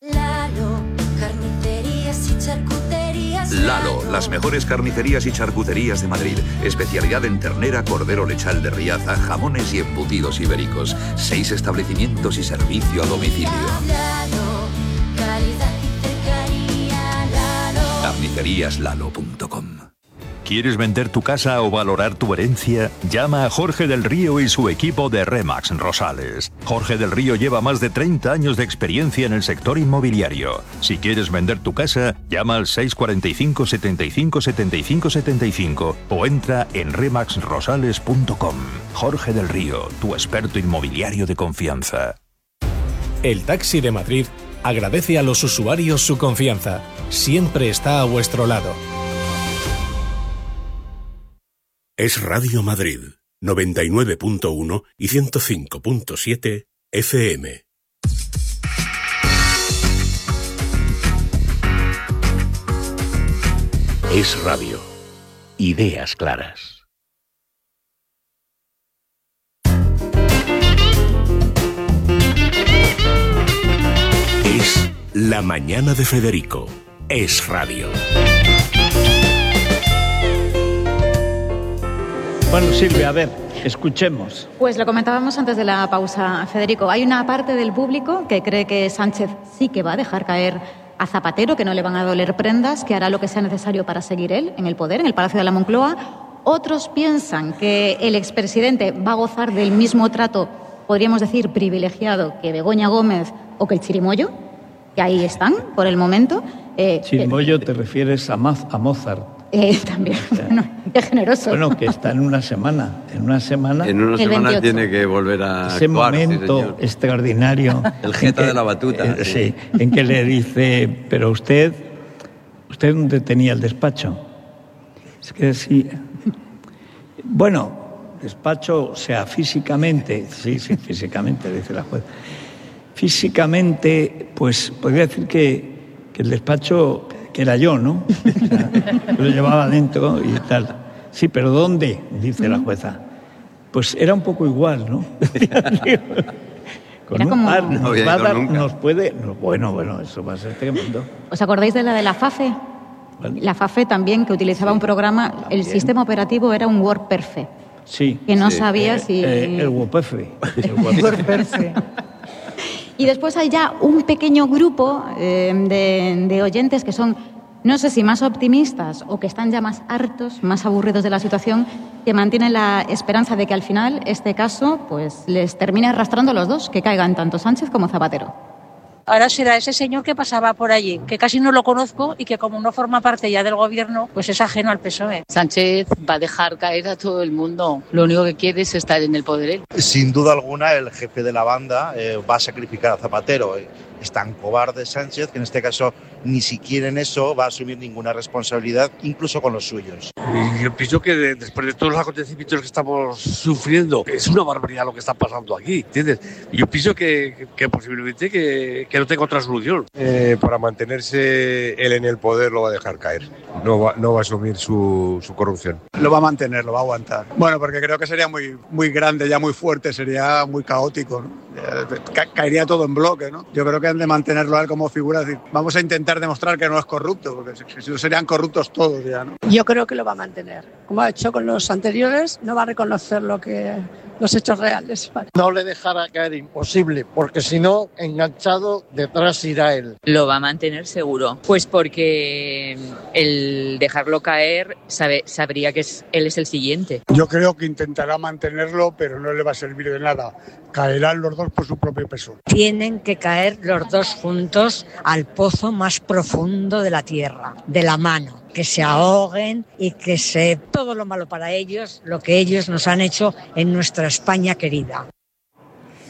Lalo, las mejores carnicerías y charcuterías de Madrid. Especialidad en ternera, cordero lechal de Riaza, jamones y embutidos ibéricos. Seis establecimientos y servicio a domicilio. carnicerías lalo punto com. ¿Quieres vender tu casa o valorar tu herencia? Llama a Jorge del Río y su equipo de Remax Rosales. Jorge del Río lleva más de treinta años de experiencia en el sector inmobiliario. Si quieres vender tu casa, llama al seis cuatro cinco, setenta y cinco, setenta y cinco, setenta y cinco o entra en remax rosales punto com. Jorge del Río, tu experto inmobiliario de confianza. El Taxi de Madrid agradece a los usuarios su confianza. Siempre está a vuestro lado. Es Radio Madrid, noventa y nueve punto uno y ciento cinco punto siete F M. Es Radio. Ideas claras. Es La Mañana de Federico. Es Radio. Bueno, Silvia, a ver, escuchemos. Pues lo comentábamos antes de la pausa, Federico. Hay una parte del público que cree que Sánchez sí que va a dejar caer a Zapatero, que no le van a doler prendas, que hará lo que sea necesario para seguir él en el poder, en el Palacio de la Moncloa. Otros piensan que el expresidente va a gozar del mismo trato, podríamos decir, privilegiado que Begoña Gómez o que el Chirimoyo, que ahí están por el momento. Eh, Chirimoyo te refieres a, Maz, a Mozart. Eh, también, bueno, qué generoso. Bueno, que está en una semana. En una semana, en una semana tiene que volver a ese actuar, momento sí, extraordinario. El jeta que, de la batuta. Eh, sí. sí, en que le dice, pero usted, ¿usted dónde tenía el despacho? Es que sí. Bueno, despacho, o sea, físicamente, sí, sí, físicamente, dice la juez. Físicamente, pues podría decir que, que el despacho... que era yo, ¿no? O sea, yo lo llevaba dentro y tal. Sí, pero ¿dónde? Dice la jueza. Pues era un poco igual, ¿no? Con era un como... par nos, no va a dar, nunca. nos puede... No, bueno, bueno, eso va a ser tremendo. ¿Os acordáis de la de la FAFE? ¿Vale? La FAFE también, que utilizaba sí, un programa, también. El sistema operativo era un WordPerfect. Sí. Que no sí. sabía eh, si... Eh, el WordPerfect. El WordPerfect. Y después hay ya un pequeño grupo eh, de, de oyentes que son, no sé si más optimistas o que están ya más hartos, más aburridos de la situación, que mantienen la esperanza de que al final este caso pues les termine arrastrando a los dos, que caigan tanto Sánchez como Zapatero. Ahora será ese señor que pasaba por allí, que casi no lo conozco y que como no forma parte ya del gobierno, pues es ajeno al P S O E. Sánchez va a dejar caer a todo el mundo. Lo único que quiere es estar en el poder él. Sin duda alguna, el jefe de la banda eh, va a sacrificar a Zapatero. Es tan cobarde Sánchez que en este caso ni siquiera en eso va a asumir ninguna responsabilidad, incluso con los suyos. Y yo pienso que de, después de todos los acontecimientos que estamos sufriendo, es una barbaridad lo que está pasando aquí, ¿entiendes? Y yo pienso que, que posiblemente que, que no tenga otra solución. Eh, para mantenerse él en el poder lo va a dejar caer, no va, no va a asumir su, su corrupción. Lo va a mantener, lo va a aguantar. Bueno, porque creo que sería muy, muy grande, ya muy fuerte, sería muy caótico, ¿no? Ca- caería todo en bloque, ¿no? Yo creo que han de mantenerlo a él como figura, es decir, vamos a intentar demostrar que no es corrupto, porque si no serían corruptos todos ya, ¿no? Yo creo que lo va a mantener. Como ha hecho con los anteriores, no va a reconocer lo que los hechos reales. Vale. No le dejará caer, imposible, porque si no, enganchado, detrás irá él. Lo va a mantener seguro, pues porque el dejarlo caer sabe, sabría que es, él es el siguiente. Yo creo que intentará mantenerlo, pero no le va a servir de nada. Caerán los dos por su propio peso. Tienen que caer los dos juntos al pozo más profundo de la tierra, de la mano. Que se ahoguen y que se todo lo malo para ellos, lo que ellos nos han hecho en nuestra España querida.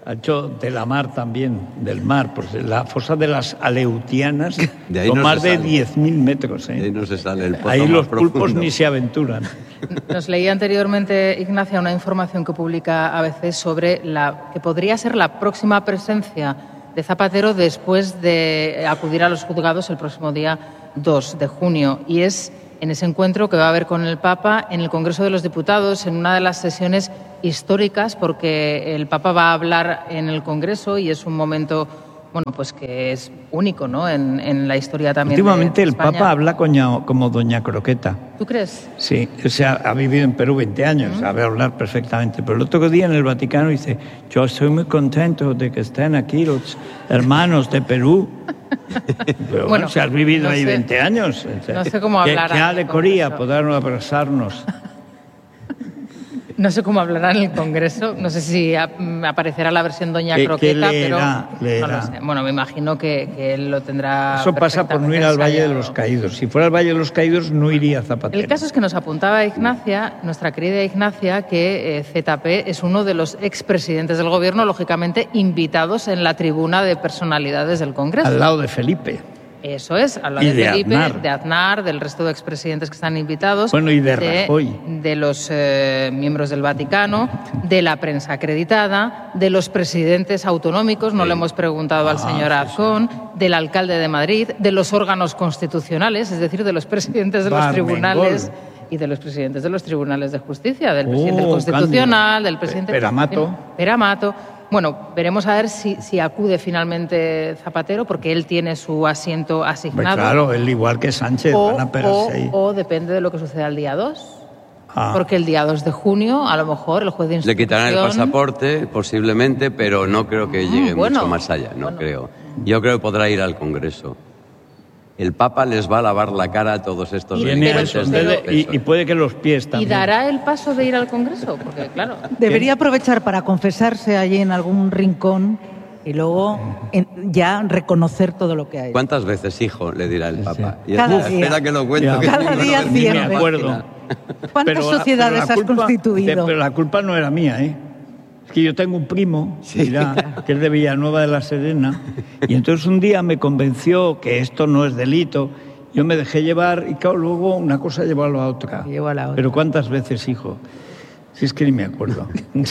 Ha hecho de la mar también, del mar, pues la fosa de las Aleutianas, de ahí con no más de sale. diez mil metros. ¿eh? De ahí no se sale el pozo Ahí más los pulpos profundo. ni se aventuran. Nos leía anteriormente, Ignacia, una información que publica A B C sobre la que podría ser la próxima presencia de Zapatero después de acudir a los juzgados el próximo día dos de junio. Y es en ese encuentro que va a haber con el Papa en el Congreso de los Diputados, en una de las sesiones históricas, porque el Papa va a hablar en el Congreso y es un momento, bueno, pues que es único, ¿no? En, en la historia también. Últimamente de el España. Papa habla coña- como Doña Croqueta. ¿Tú crees? Sí, o sea, ha vivido en Perú veinte años, sabe hablar perfectamente. Pero el otro día en el Vaticano dice, yo estoy muy contento de que estén aquí los hermanos de Perú. Pero bueno, Bueno, si has vivido no ahí sé- veinte años. o sea, no sé cómo ¿qué- hablará ¿Qué en el alegoría Congreso? poder abrazarnos? No sé cómo hablará en el Congreso, no sé si a- mm, aparecerá la versión Doña ¿Qué- qué Croqueta, leerá? pero Leerá. no lo sé. Bueno, me imagino que, que él lo tendrá. Eso pasa por no ir al Valle de los Caídos. Si fuera al Valle de los Caídos no iría Zapatero. El caso es que nos apuntaba Ignacia, nuestra querida Ignacia, que eh, Z P es uno de los expresidentes del Gobierno, lógicamente invitados en la tribuna de personalidades del Congreso. Al lado de Felipe. Eso es, al lado Y de de Felipe, Aznar. de Aznar, del resto de expresidentes que están invitados. Bueno, y de Rajoy. De los eh, miembros del Vaticano, de la prensa acreditada, de los presidentes autonómicos, no le hemos preguntado al Ah, señor Azcón, del alcalde de Madrid, de los órganos constitucionales, es decir, de los presidentes de los Barmengol. tribunales y de los presidentes de los tribunales de justicia, del presidente del Oh, Constitucional, del presidente... Peramato. Peramato. Bueno, veremos a ver si, si acude finalmente Zapatero, porque él tiene su asiento Pues asignado. claro, él igual que Sánchez, o, van a pegarse o- ahí. o depende de lo que suceda el día dos. Ah. Porque el día dos de junio, a lo mejor, el juez de Le instrucción... quitarán el pasaporte, posiblemente, pero no creo que llegue Mm, bueno, mucho más allá, no creo. Yo creo que podrá ir al Congreso. El Papa les va a lavar la cara a todos estos Tiene delincuentes eso, del debe- y, P S O E. y puede que los pies ¿Y también. dará el paso de ir al Congreso? Porque, claro... Debería aprovechar para confesarse allí en algún rincón y luego en- ya reconocer todo lo que hay. ¿Cuántas veces, hijo? Le dirá el Papa. Y Cada espera, día. espera que lo cuento. Ya. que Cada ni me día lo- cien ni me veces. acuerdo. ¿Cuántas Pero la- sociedades pero la has culpa- constituido? Pero la culpa no era mía, ¿eh? Es que yo tengo un primo, mira, que es de Villanueva de la Serena, y entonces un día me convenció que esto no es delito. Yo me dejé llevar y claro, luego una cosa llevó a la otra. Llevó a la otra. Pero ¿cuántas veces, hijo? Si es que ni me acuerdo.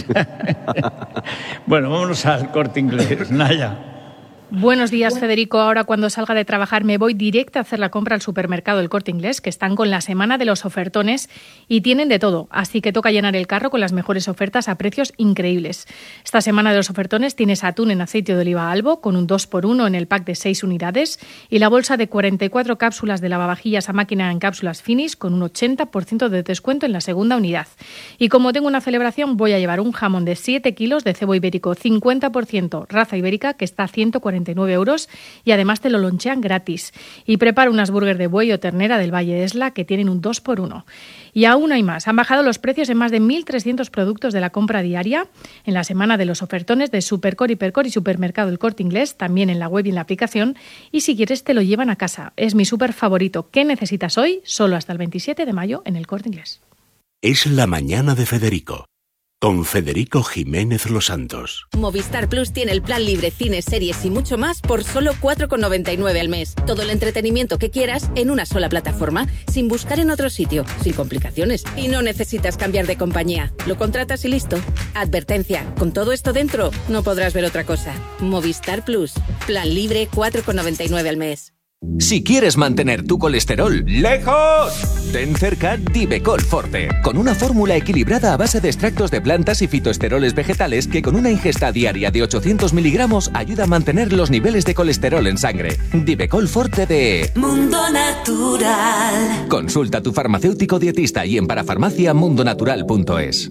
Bueno, vámonos al Corte Inglés. Naya. Buenos días, Federico. Ahora cuando salga de trabajar me voy directa a hacer la compra al supermercado El Corte Inglés, que están con la semana de los ofertones y tienen de todo. Así que toca llenar el carro con las mejores ofertas a precios increíbles. Esta semana de los ofertones tienes atún en aceite de oliva Albo con un dos por uno en el pack de seis unidades y la bolsa de cuarenta y cuatro cápsulas de lavavajillas a máquina en cápsulas Finish con un ochenta por ciento de descuento en la segunda unidad. Y como tengo una celebración, voy a llevar un jamón de siete kilos de cebo ibérico cincuenta por ciento raza ibérica que está a ciento cuarenta y nueve euros y además te lo lonchean gratis. Y preparo unas burgers de buey o ternera del Valle de Esla que tienen un dos por uno. Y aún hay más. Han bajado los precios en más de mil trescientos productos de la compra diaria en la semana de los ofertones de Supercor, Hipercor y Supermercado El Corte Inglés, también en la web y en la aplicación. Y si quieres te lo llevan a casa. Es mi súper favorito. ¿Qué necesitas hoy? Solo hasta el veintisiete de mayo en El Corte Inglés. Es la mañana de Federico, con Federico Jiménez Los Santos. Movistar Plus tiene el plan libre, cines, series y mucho más por solo cuatro con noventa y nueve al mes. Todo el entretenimiento que quieras en una sola plataforma, sin buscar en otro sitio, sin complicaciones. Y no necesitas cambiar de compañía. Lo contratas y listo. Advertencia, con todo esto dentro, no podrás ver otra cosa. Movistar Plus, plan libre cuatro con noventa y nueve al mes. Si quieres mantener tu colesterol lejos, ten cerca Divecol Forte, con una fórmula equilibrada a base de extractos de plantas y fitoesteroles vegetales que con una ingesta diaria de ochocientos miligramos ayuda a mantener los niveles de colesterol en sangre. Divecol Forte de Mundo Natural. Consulta a tu farmacéutico dietista y en parafarmacia mundonatural punto es.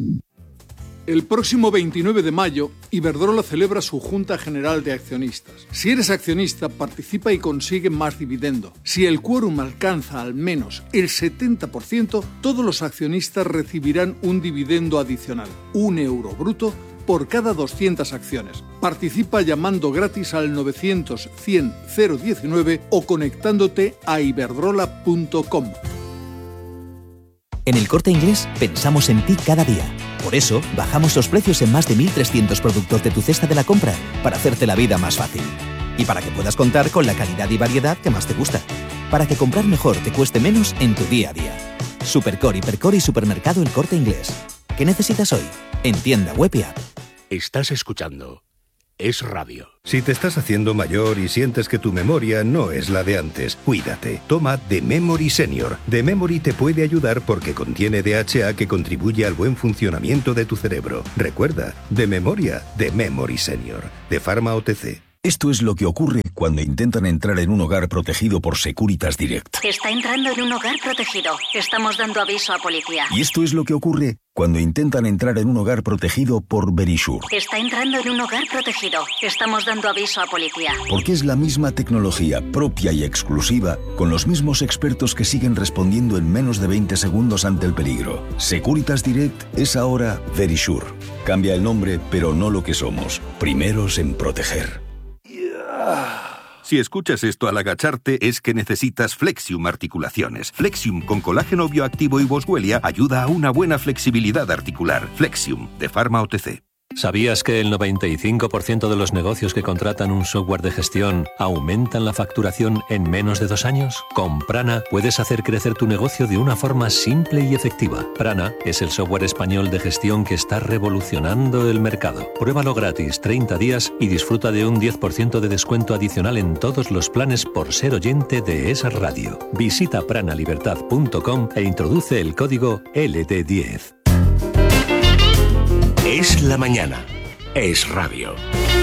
El próximo veintinueve de mayo, Iberdrola celebra su Junta General de Accionistas. Si eres accionista, participa y consigue más dividendo. Si el quórum alcanza al menos el setenta por ciento, todos los accionistas recibirán un dividendo adicional, un euro bruto, por cada doscientas acciones. Participa llamando gratis al novecientos cien cero diecinueve o conectándote a iberdrola punto com. En El Corte Inglés pensamos en ti cada día. Por Por eso, bajamos los precios en más de mil trescientos productos de tu cesta de la compra, para hacerte la vida más fácil. Y para que puedas contar con la calidad y variedad que más te gusta. Para que comprar mejor te cueste menos en tu día a día. Supercore, Hipercore y Supermercado El Corte Inglés. ¿Qué necesitas hoy? En tienda web y app. Estás escuchando Es Radio. Si te estás haciendo mayor y sientes que tu memoria no es la de antes, cuídate. Toma The Memory Senior. The Memory te puede ayudar porque contiene D H A que contribuye al buen funcionamiento de tu cerebro. Recuerda, de memoria, The Memory Senior. De Pharma O T C. Esto es lo que ocurre cuando intentan entrar en un hogar protegido por Securitas Direct. Está entrando en un hogar protegido. Estamos dando aviso a policía. Y esto es lo que ocurre cuando intentan entrar en un hogar protegido por Verisure. Está entrando en un hogar protegido. Estamos dando aviso a policía. Porque es la misma tecnología propia y exclusiva, con los mismos expertos que siguen respondiendo en menos de veinte segundos ante el peligro. Securitas Direct es ahora Verisure. Cambia el nombre, pero no lo que somos. Primeros en proteger. Si escuchas esto al agacharte, es que necesitas Flexium Articulaciones. Flexium con colágeno bioactivo y boswellia ayuda a una buena flexibilidad articular. Flexium, de Pharma O T C. ¿Sabías que el noventa y cinco por ciento de los negocios que contratan un software de gestión aumentan la facturación en menos de dos años? Con Prana puedes hacer crecer tu negocio de una forma simple y efectiva. Prana es el software español de gestión que está revolucionando el mercado. Pruébalo gratis treinta días y disfruta de un diez por ciento de descuento adicional en todos los planes por ser oyente de Es Radio. Visita pranalibertad punto com e introduce el código L D diez. Es la mañana. Es Radio.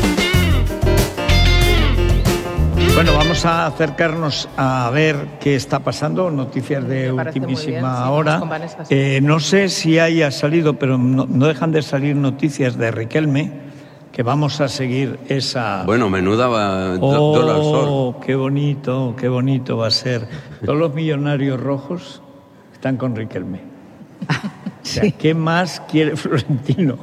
Bueno, vamos a acercarnos a ver qué está pasando, noticias de ultimísima bien, hora. Eh, no sé si haya salido, pero no, no dejan de salir noticias de Riquelme, que vamos a seguir esa... Bueno, menuda va, do, oh, dólar sol. Qué bonito, qué bonito va a ser. Todos los millonarios rojos están con Riquelme. O sea, sí. ¿Qué más quiere Florentino?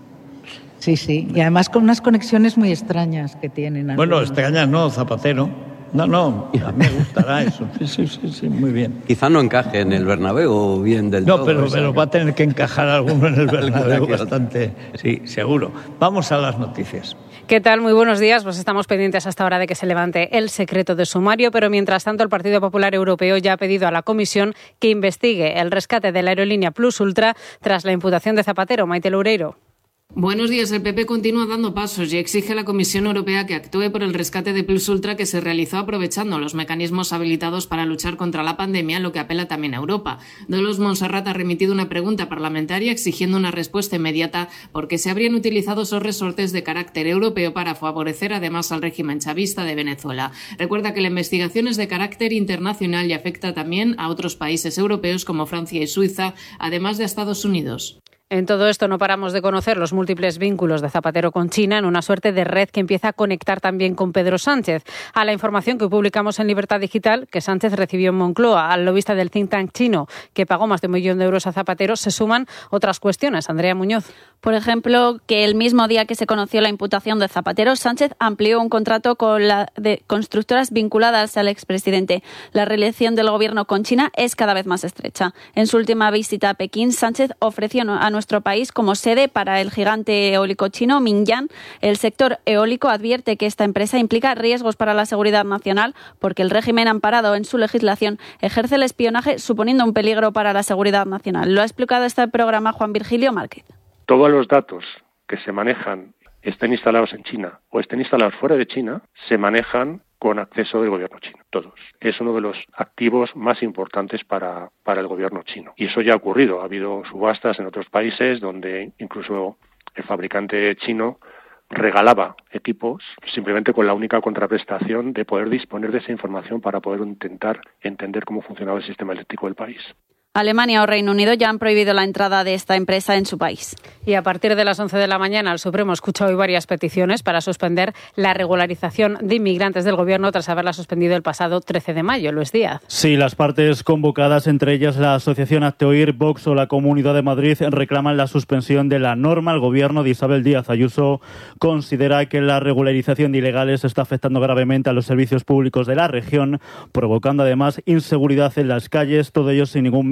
Sí, sí, y además con unas conexiones muy extrañas que tienen. Bueno, extrañas no, Zapatero. No, no, a mí me gustará eso. Sí, sí, sí, sí, muy bien. Quizá no encaje en el Bernabéu bien del no, todo. No, pero, pero va a tener que encajar alguno en el Bernabéu bastante, sí, seguro. Vamos a las noticias. ¿Qué tal? Muy buenos días. Pues estamos pendientes hasta ahora de que se levante el secreto de sumario, pero mientras tanto el Partido Popular Europeo ya ha pedido a la Comisión que investigue el rescate de la aerolínea Plus Ultra tras la imputación de Zapatero. Maite Loureiro. Buenos días. El P P continúa dando pasos y exige a la Comisión Europea que actúe por el rescate de Plus Ultra que se realizó aprovechando los mecanismos habilitados para luchar contra la pandemia, lo que apela también a Europa. Dolors Montserrat ha remitido una pregunta parlamentaria exigiendo una respuesta inmediata porque se habrían utilizado esos resortes de carácter europeo para favorecer además al régimen chavista de Venezuela. Recuerda que la investigación es de carácter internacional y afecta también a otros países europeos como Francia y Suiza, además de a Estados Unidos. En todo esto no paramos de conocer los múltiples vínculos de Zapatero con China en una suerte de red que empieza a conectar también con Pedro Sánchez. A la información que publicamos en Libertad Digital, que Sánchez recibió en Moncloa al lobista del think tank chino, que pagó más de un millón de euros a Zapatero, se suman otras cuestiones. Andrea Muñoz. Por ejemplo, que el mismo día que se conoció la imputación de Zapatero, Sánchez amplió un contrato con la de constructoras vinculadas al expresidente. La relación del gobierno con China es cada vez más estrecha. En su última visita a Pekín, Sánchez ofreció a nuestro país como sede para el gigante eólico chino Mingyang. El sector eólico advierte que esta empresa implica riesgos para la seguridad nacional porque el régimen amparado en su legislación ejerce el espionaje suponiendo un peligro para la seguridad nacional. Lo ha explicado este programa Juan Virgilio Márquez. Todos los datos que se manejan, estén instalados en China o estén instalados fuera de China, se manejan con acceso del gobierno chino, todos. Es uno de los activos más importantes para, para el gobierno chino. Y eso ya ha ocurrido. Ha habido subastas en otros países donde incluso el fabricante chino regalaba equipos simplemente con la única contraprestación de poder disponer de esa información para poder intentar entender cómo funcionaba el sistema eléctrico del país. Alemania o Reino Unido ya han prohibido la entrada de esta empresa en su país. Y a partir de las once de la mañana, el Supremo escucha hoy varias peticiones para suspender la regularización de inmigrantes del Gobierno tras haberla suspendido el pasado trece de mayo. Luis Díaz. Sí, las partes convocadas, entre ellas la Asociación Hazte-Oír, Vox o la Comunidad de Madrid, reclaman la suspensión de la norma. El Gobierno de Isabel Díaz Ayuso considera que la regularización de ilegales está afectando gravemente a los servicios públicos de la región, provocando además inseguridad en las calles, todo ello sin ningún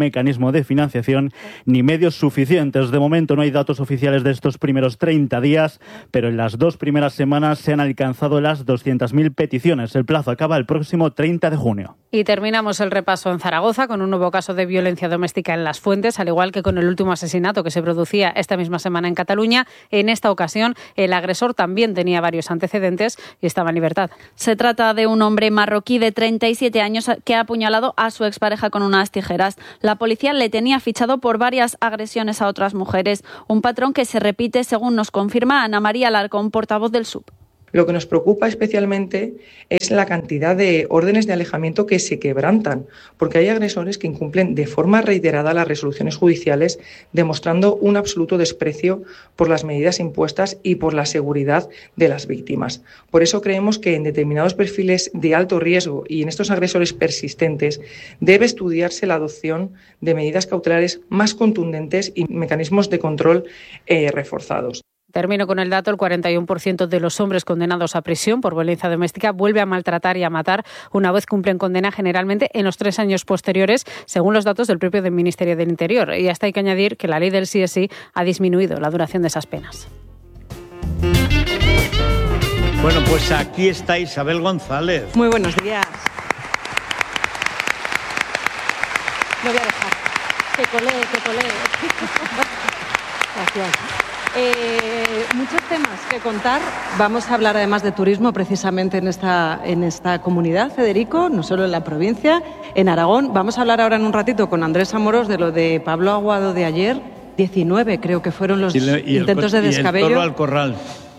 mecanismo de financiación ni medios suficientes. De momento no hay datos oficiales de estos primeros treinta días, pero en las dos primeras semanas se han alcanzado las doscientas mil peticiones. El plazo acaba el próximo treinta de junio. Y terminamos el repaso en Zaragoza con un nuevo caso de violencia doméstica en Las Fuentes, al igual que con el último asesinato que se producía esta misma semana en Cataluña. En esta ocasión, el agresor también tenía varios antecedentes y estaba en libertad. Se trata de un hombre marroquí de treinta y siete años que ha apuñalado a su expareja con unas tijeras. La policía le tenía fichado por varias agresiones a otras mujeres, un patrón que se repite, según nos confirma Ana María Alarcón, portavoz del S U P. Lo que nos preocupa especialmente es la cantidad de órdenes de alejamiento que se quebrantan, porque hay agresores que incumplen de forma reiterada las resoluciones judiciales, demostrando un absoluto desprecio por las medidas impuestas y por la seguridad de las víctimas. Por eso creemos que en determinados perfiles de alto riesgo y en estos agresores persistentes debe estudiarse la adopción de medidas cautelares más contundentes y mecanismos de control eh, reforzados. Termino con el dato, el cuarenta y uno por ciento de los hombres condenados a prisión por violencia doméstica vuelve a maltratar y a matar una vez cumplen condena, generalmente en los tres años posteriores, según los datos del propio del Ministerio del Interior. Y hasta hay que añadir que la ley del sí es sí ha disminuido la duración de esas penas. Bueno, pues aquí está Isabel González. Muy buenos días. Lo voy a dejar. Que colee, que colee. Gracias. Eh, muchos temas que contar. Vamos a hablar además de turismo precisamente en esta, en esta comunidad, Federico, no solo en la provincia, en Aragón. Vamos a hablar ahora en un ratito con Andrés Amorós de lo de Pablo Aguado de ayer. diecinueve creo que fueron los y le, y intentos el, de descabello. Y el toro al corral.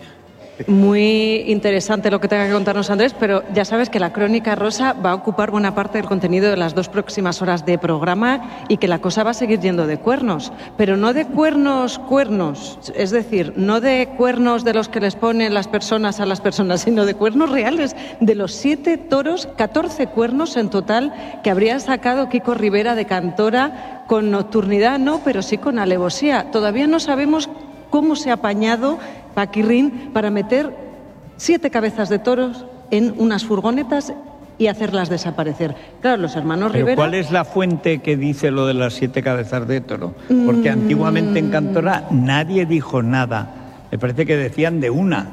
Muy interesante lo que tenga que contarnos Andrés, pero ya sabes que la Crónica Rosa va a ocupar buena parte del contenido de las dos próximas horas de programa y que la cosa va a seguir yendo de cuernos, pero no de cuernos, cuernos, es decir, no de cuernos de los que les ponen las personas a las personas, sino de cuernos reales, de los siete toros, catorce cuernos en total que habría sacado Kiko Rivera de Cantora, con nocturnidad no, pero sí con alevosía. Todavía no sabemos cómo se ha apañado Paquirrín para meter siete cabezas de toros en unas furgonetas y hacerlas desaparecer. Claro, los hermanos ¿Pero Rivera... ¿Cuál es la fuente que dice lo de las siete cabezas de toro? Porque mm... antiguamente en Cantora nadie dijo nada. Me parece que decían de una.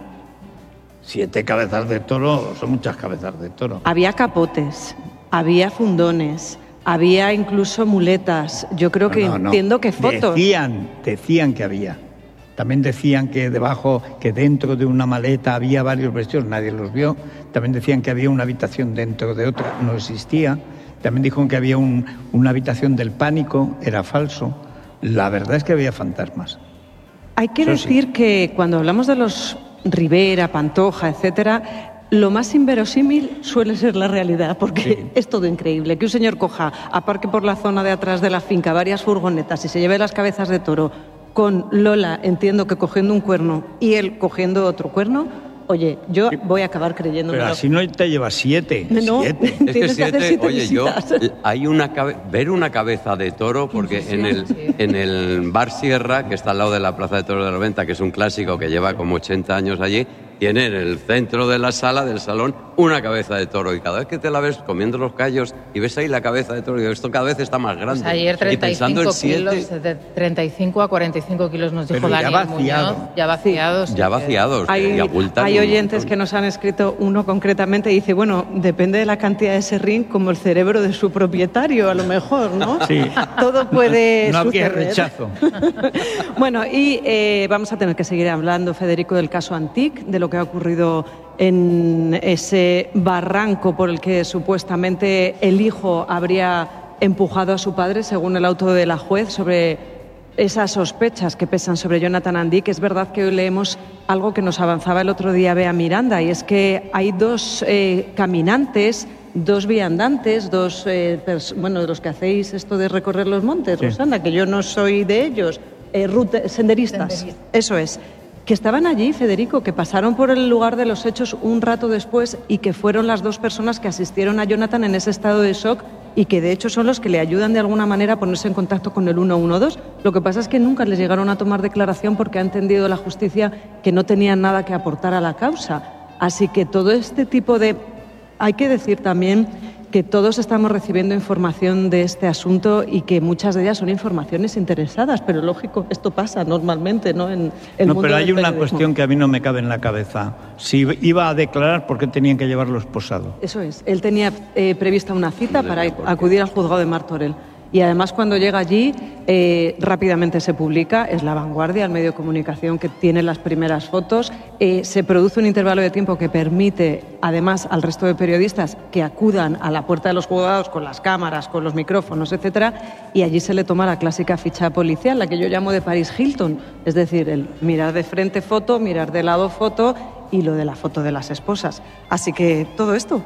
Siete cabezas de toro son muchas cabezas de toro. Había capotes, había fundones, había incluso muletas. Yo creo que no, no, entiendo no. que fotos... Decían, decían que había. También decían que debajo, que dentro de una maleta había varios vestidos, nadie los vio. También decían que había una habitación dentro de otra, no existía. También dijeron que había un, una habitación del pánico, era falso. La verdad es que había fantasmas. Hay que Eso decir sí. que cuando hablamos de los Rivera, Pantoja, etcétera, lo más inverosímil suele ser la realidad, porque sí. es todo increíble. Que un señor coja, aparque por la zona de atrás de la finca varias furgonetas y se lleve las cabezas de toro, con Lola, entiendo que cogiendo un cuerno y él cogiendo otro cuerno, oye, yo voy a acabar creyéndome. Pero así no te llevas siete. No, siete. Es que siete, que siete oye, yo, hay una cabe- ver una cabeza de toro, porque sí, en el, sí. en el Bar Sierra, que está al lado de la Plaza de Toros de la Venta, que es un clásico que lleva como ochenta años allí, tiene en el centro de la sala, del salón, una cabeza de toro. Y cada vez que te la ves comiendo los callos y ves ahí la cabeza de toro, y esto cada vez está más grande. Pues ayer treinta y cinco y kilos, de treinta y cinco a cuarenta y cinco kilos nos dijo Pero Daniel ya vaciado. Muñoz. Ya vaciados. Ya vaciados. Hay, y abultan hay un oyentes montón. que nos han escrito, uno concretamente dice, bueno, depende de la cantidad de serrín, como el cerebro de su propietario, a lo mejor, ¿no? Sí. Todo puede No suceder. había rechazo. Bueno, y eh, vamos a tener que seguir hablando, Federico, del caso Antic, de lo que ha ocurrido en ese barranco por el que supuestamente el hijo habría empujado a su padre, según el auto de la juez, sobre esas sospechas que pesan sobre Jonathan Antic. Es verdad que hoy leemos algo que nos avanzaba el otro día Bea Miranda, y es que hay dos eh, caminantes, dos viandantes, dos, eh, pers- bueno, de los que hacéis esto de recorrer los montes, sí. Rosana, que yo no soy de ellos, eh, rute- senderistas, senderistas, eso es, que estaban allí, Federico, que pasaron por el lugar de los hechos un rato después y que fueron las dos personas que asistieron a Jonathan en ese estado de shock y que de hecho son los que le ayudan de alguna manera a ponerse en contacto con el uno uno dos. Lo que pasa es que nunca les llegaron a tomar declaración porque ha entendido la justicia que no tenían nada que aportar a la causa. Así que todo este tipo de... Hay que decir también que todos estamos recibiendo información de este asunto y que muchas de ellas son informaciones interesadas, pero lógico, esto pasa normalmente, ¿no? En el no, mundo pero hay del una periodismo. cuestión que a mí no me cabe en la cabeza. Si iba a declarar, ¿por qué tenían que llevarlo esposado? Eso es. Él tenía eh, prevista una cita para acudir al juzgado de Martorell. Y además, cuando llega allí, eh, rápidamente se publica, es La Vanguardia, el medio de comunicación que tiene las primeras fotos. Eh, se produce un intervalo de tiempo que permite, además, al resto de periodistas que acudan a la puerta de los juzgados con las cámaras, con los micrófonos, etcétera, y allí se le toma la clásica ficha policial, la que yo llamo de Paris Hilton, es decir, el mirar de frente foto, mirar de lado foto y lo de la foto de las esposas. Así que todo esto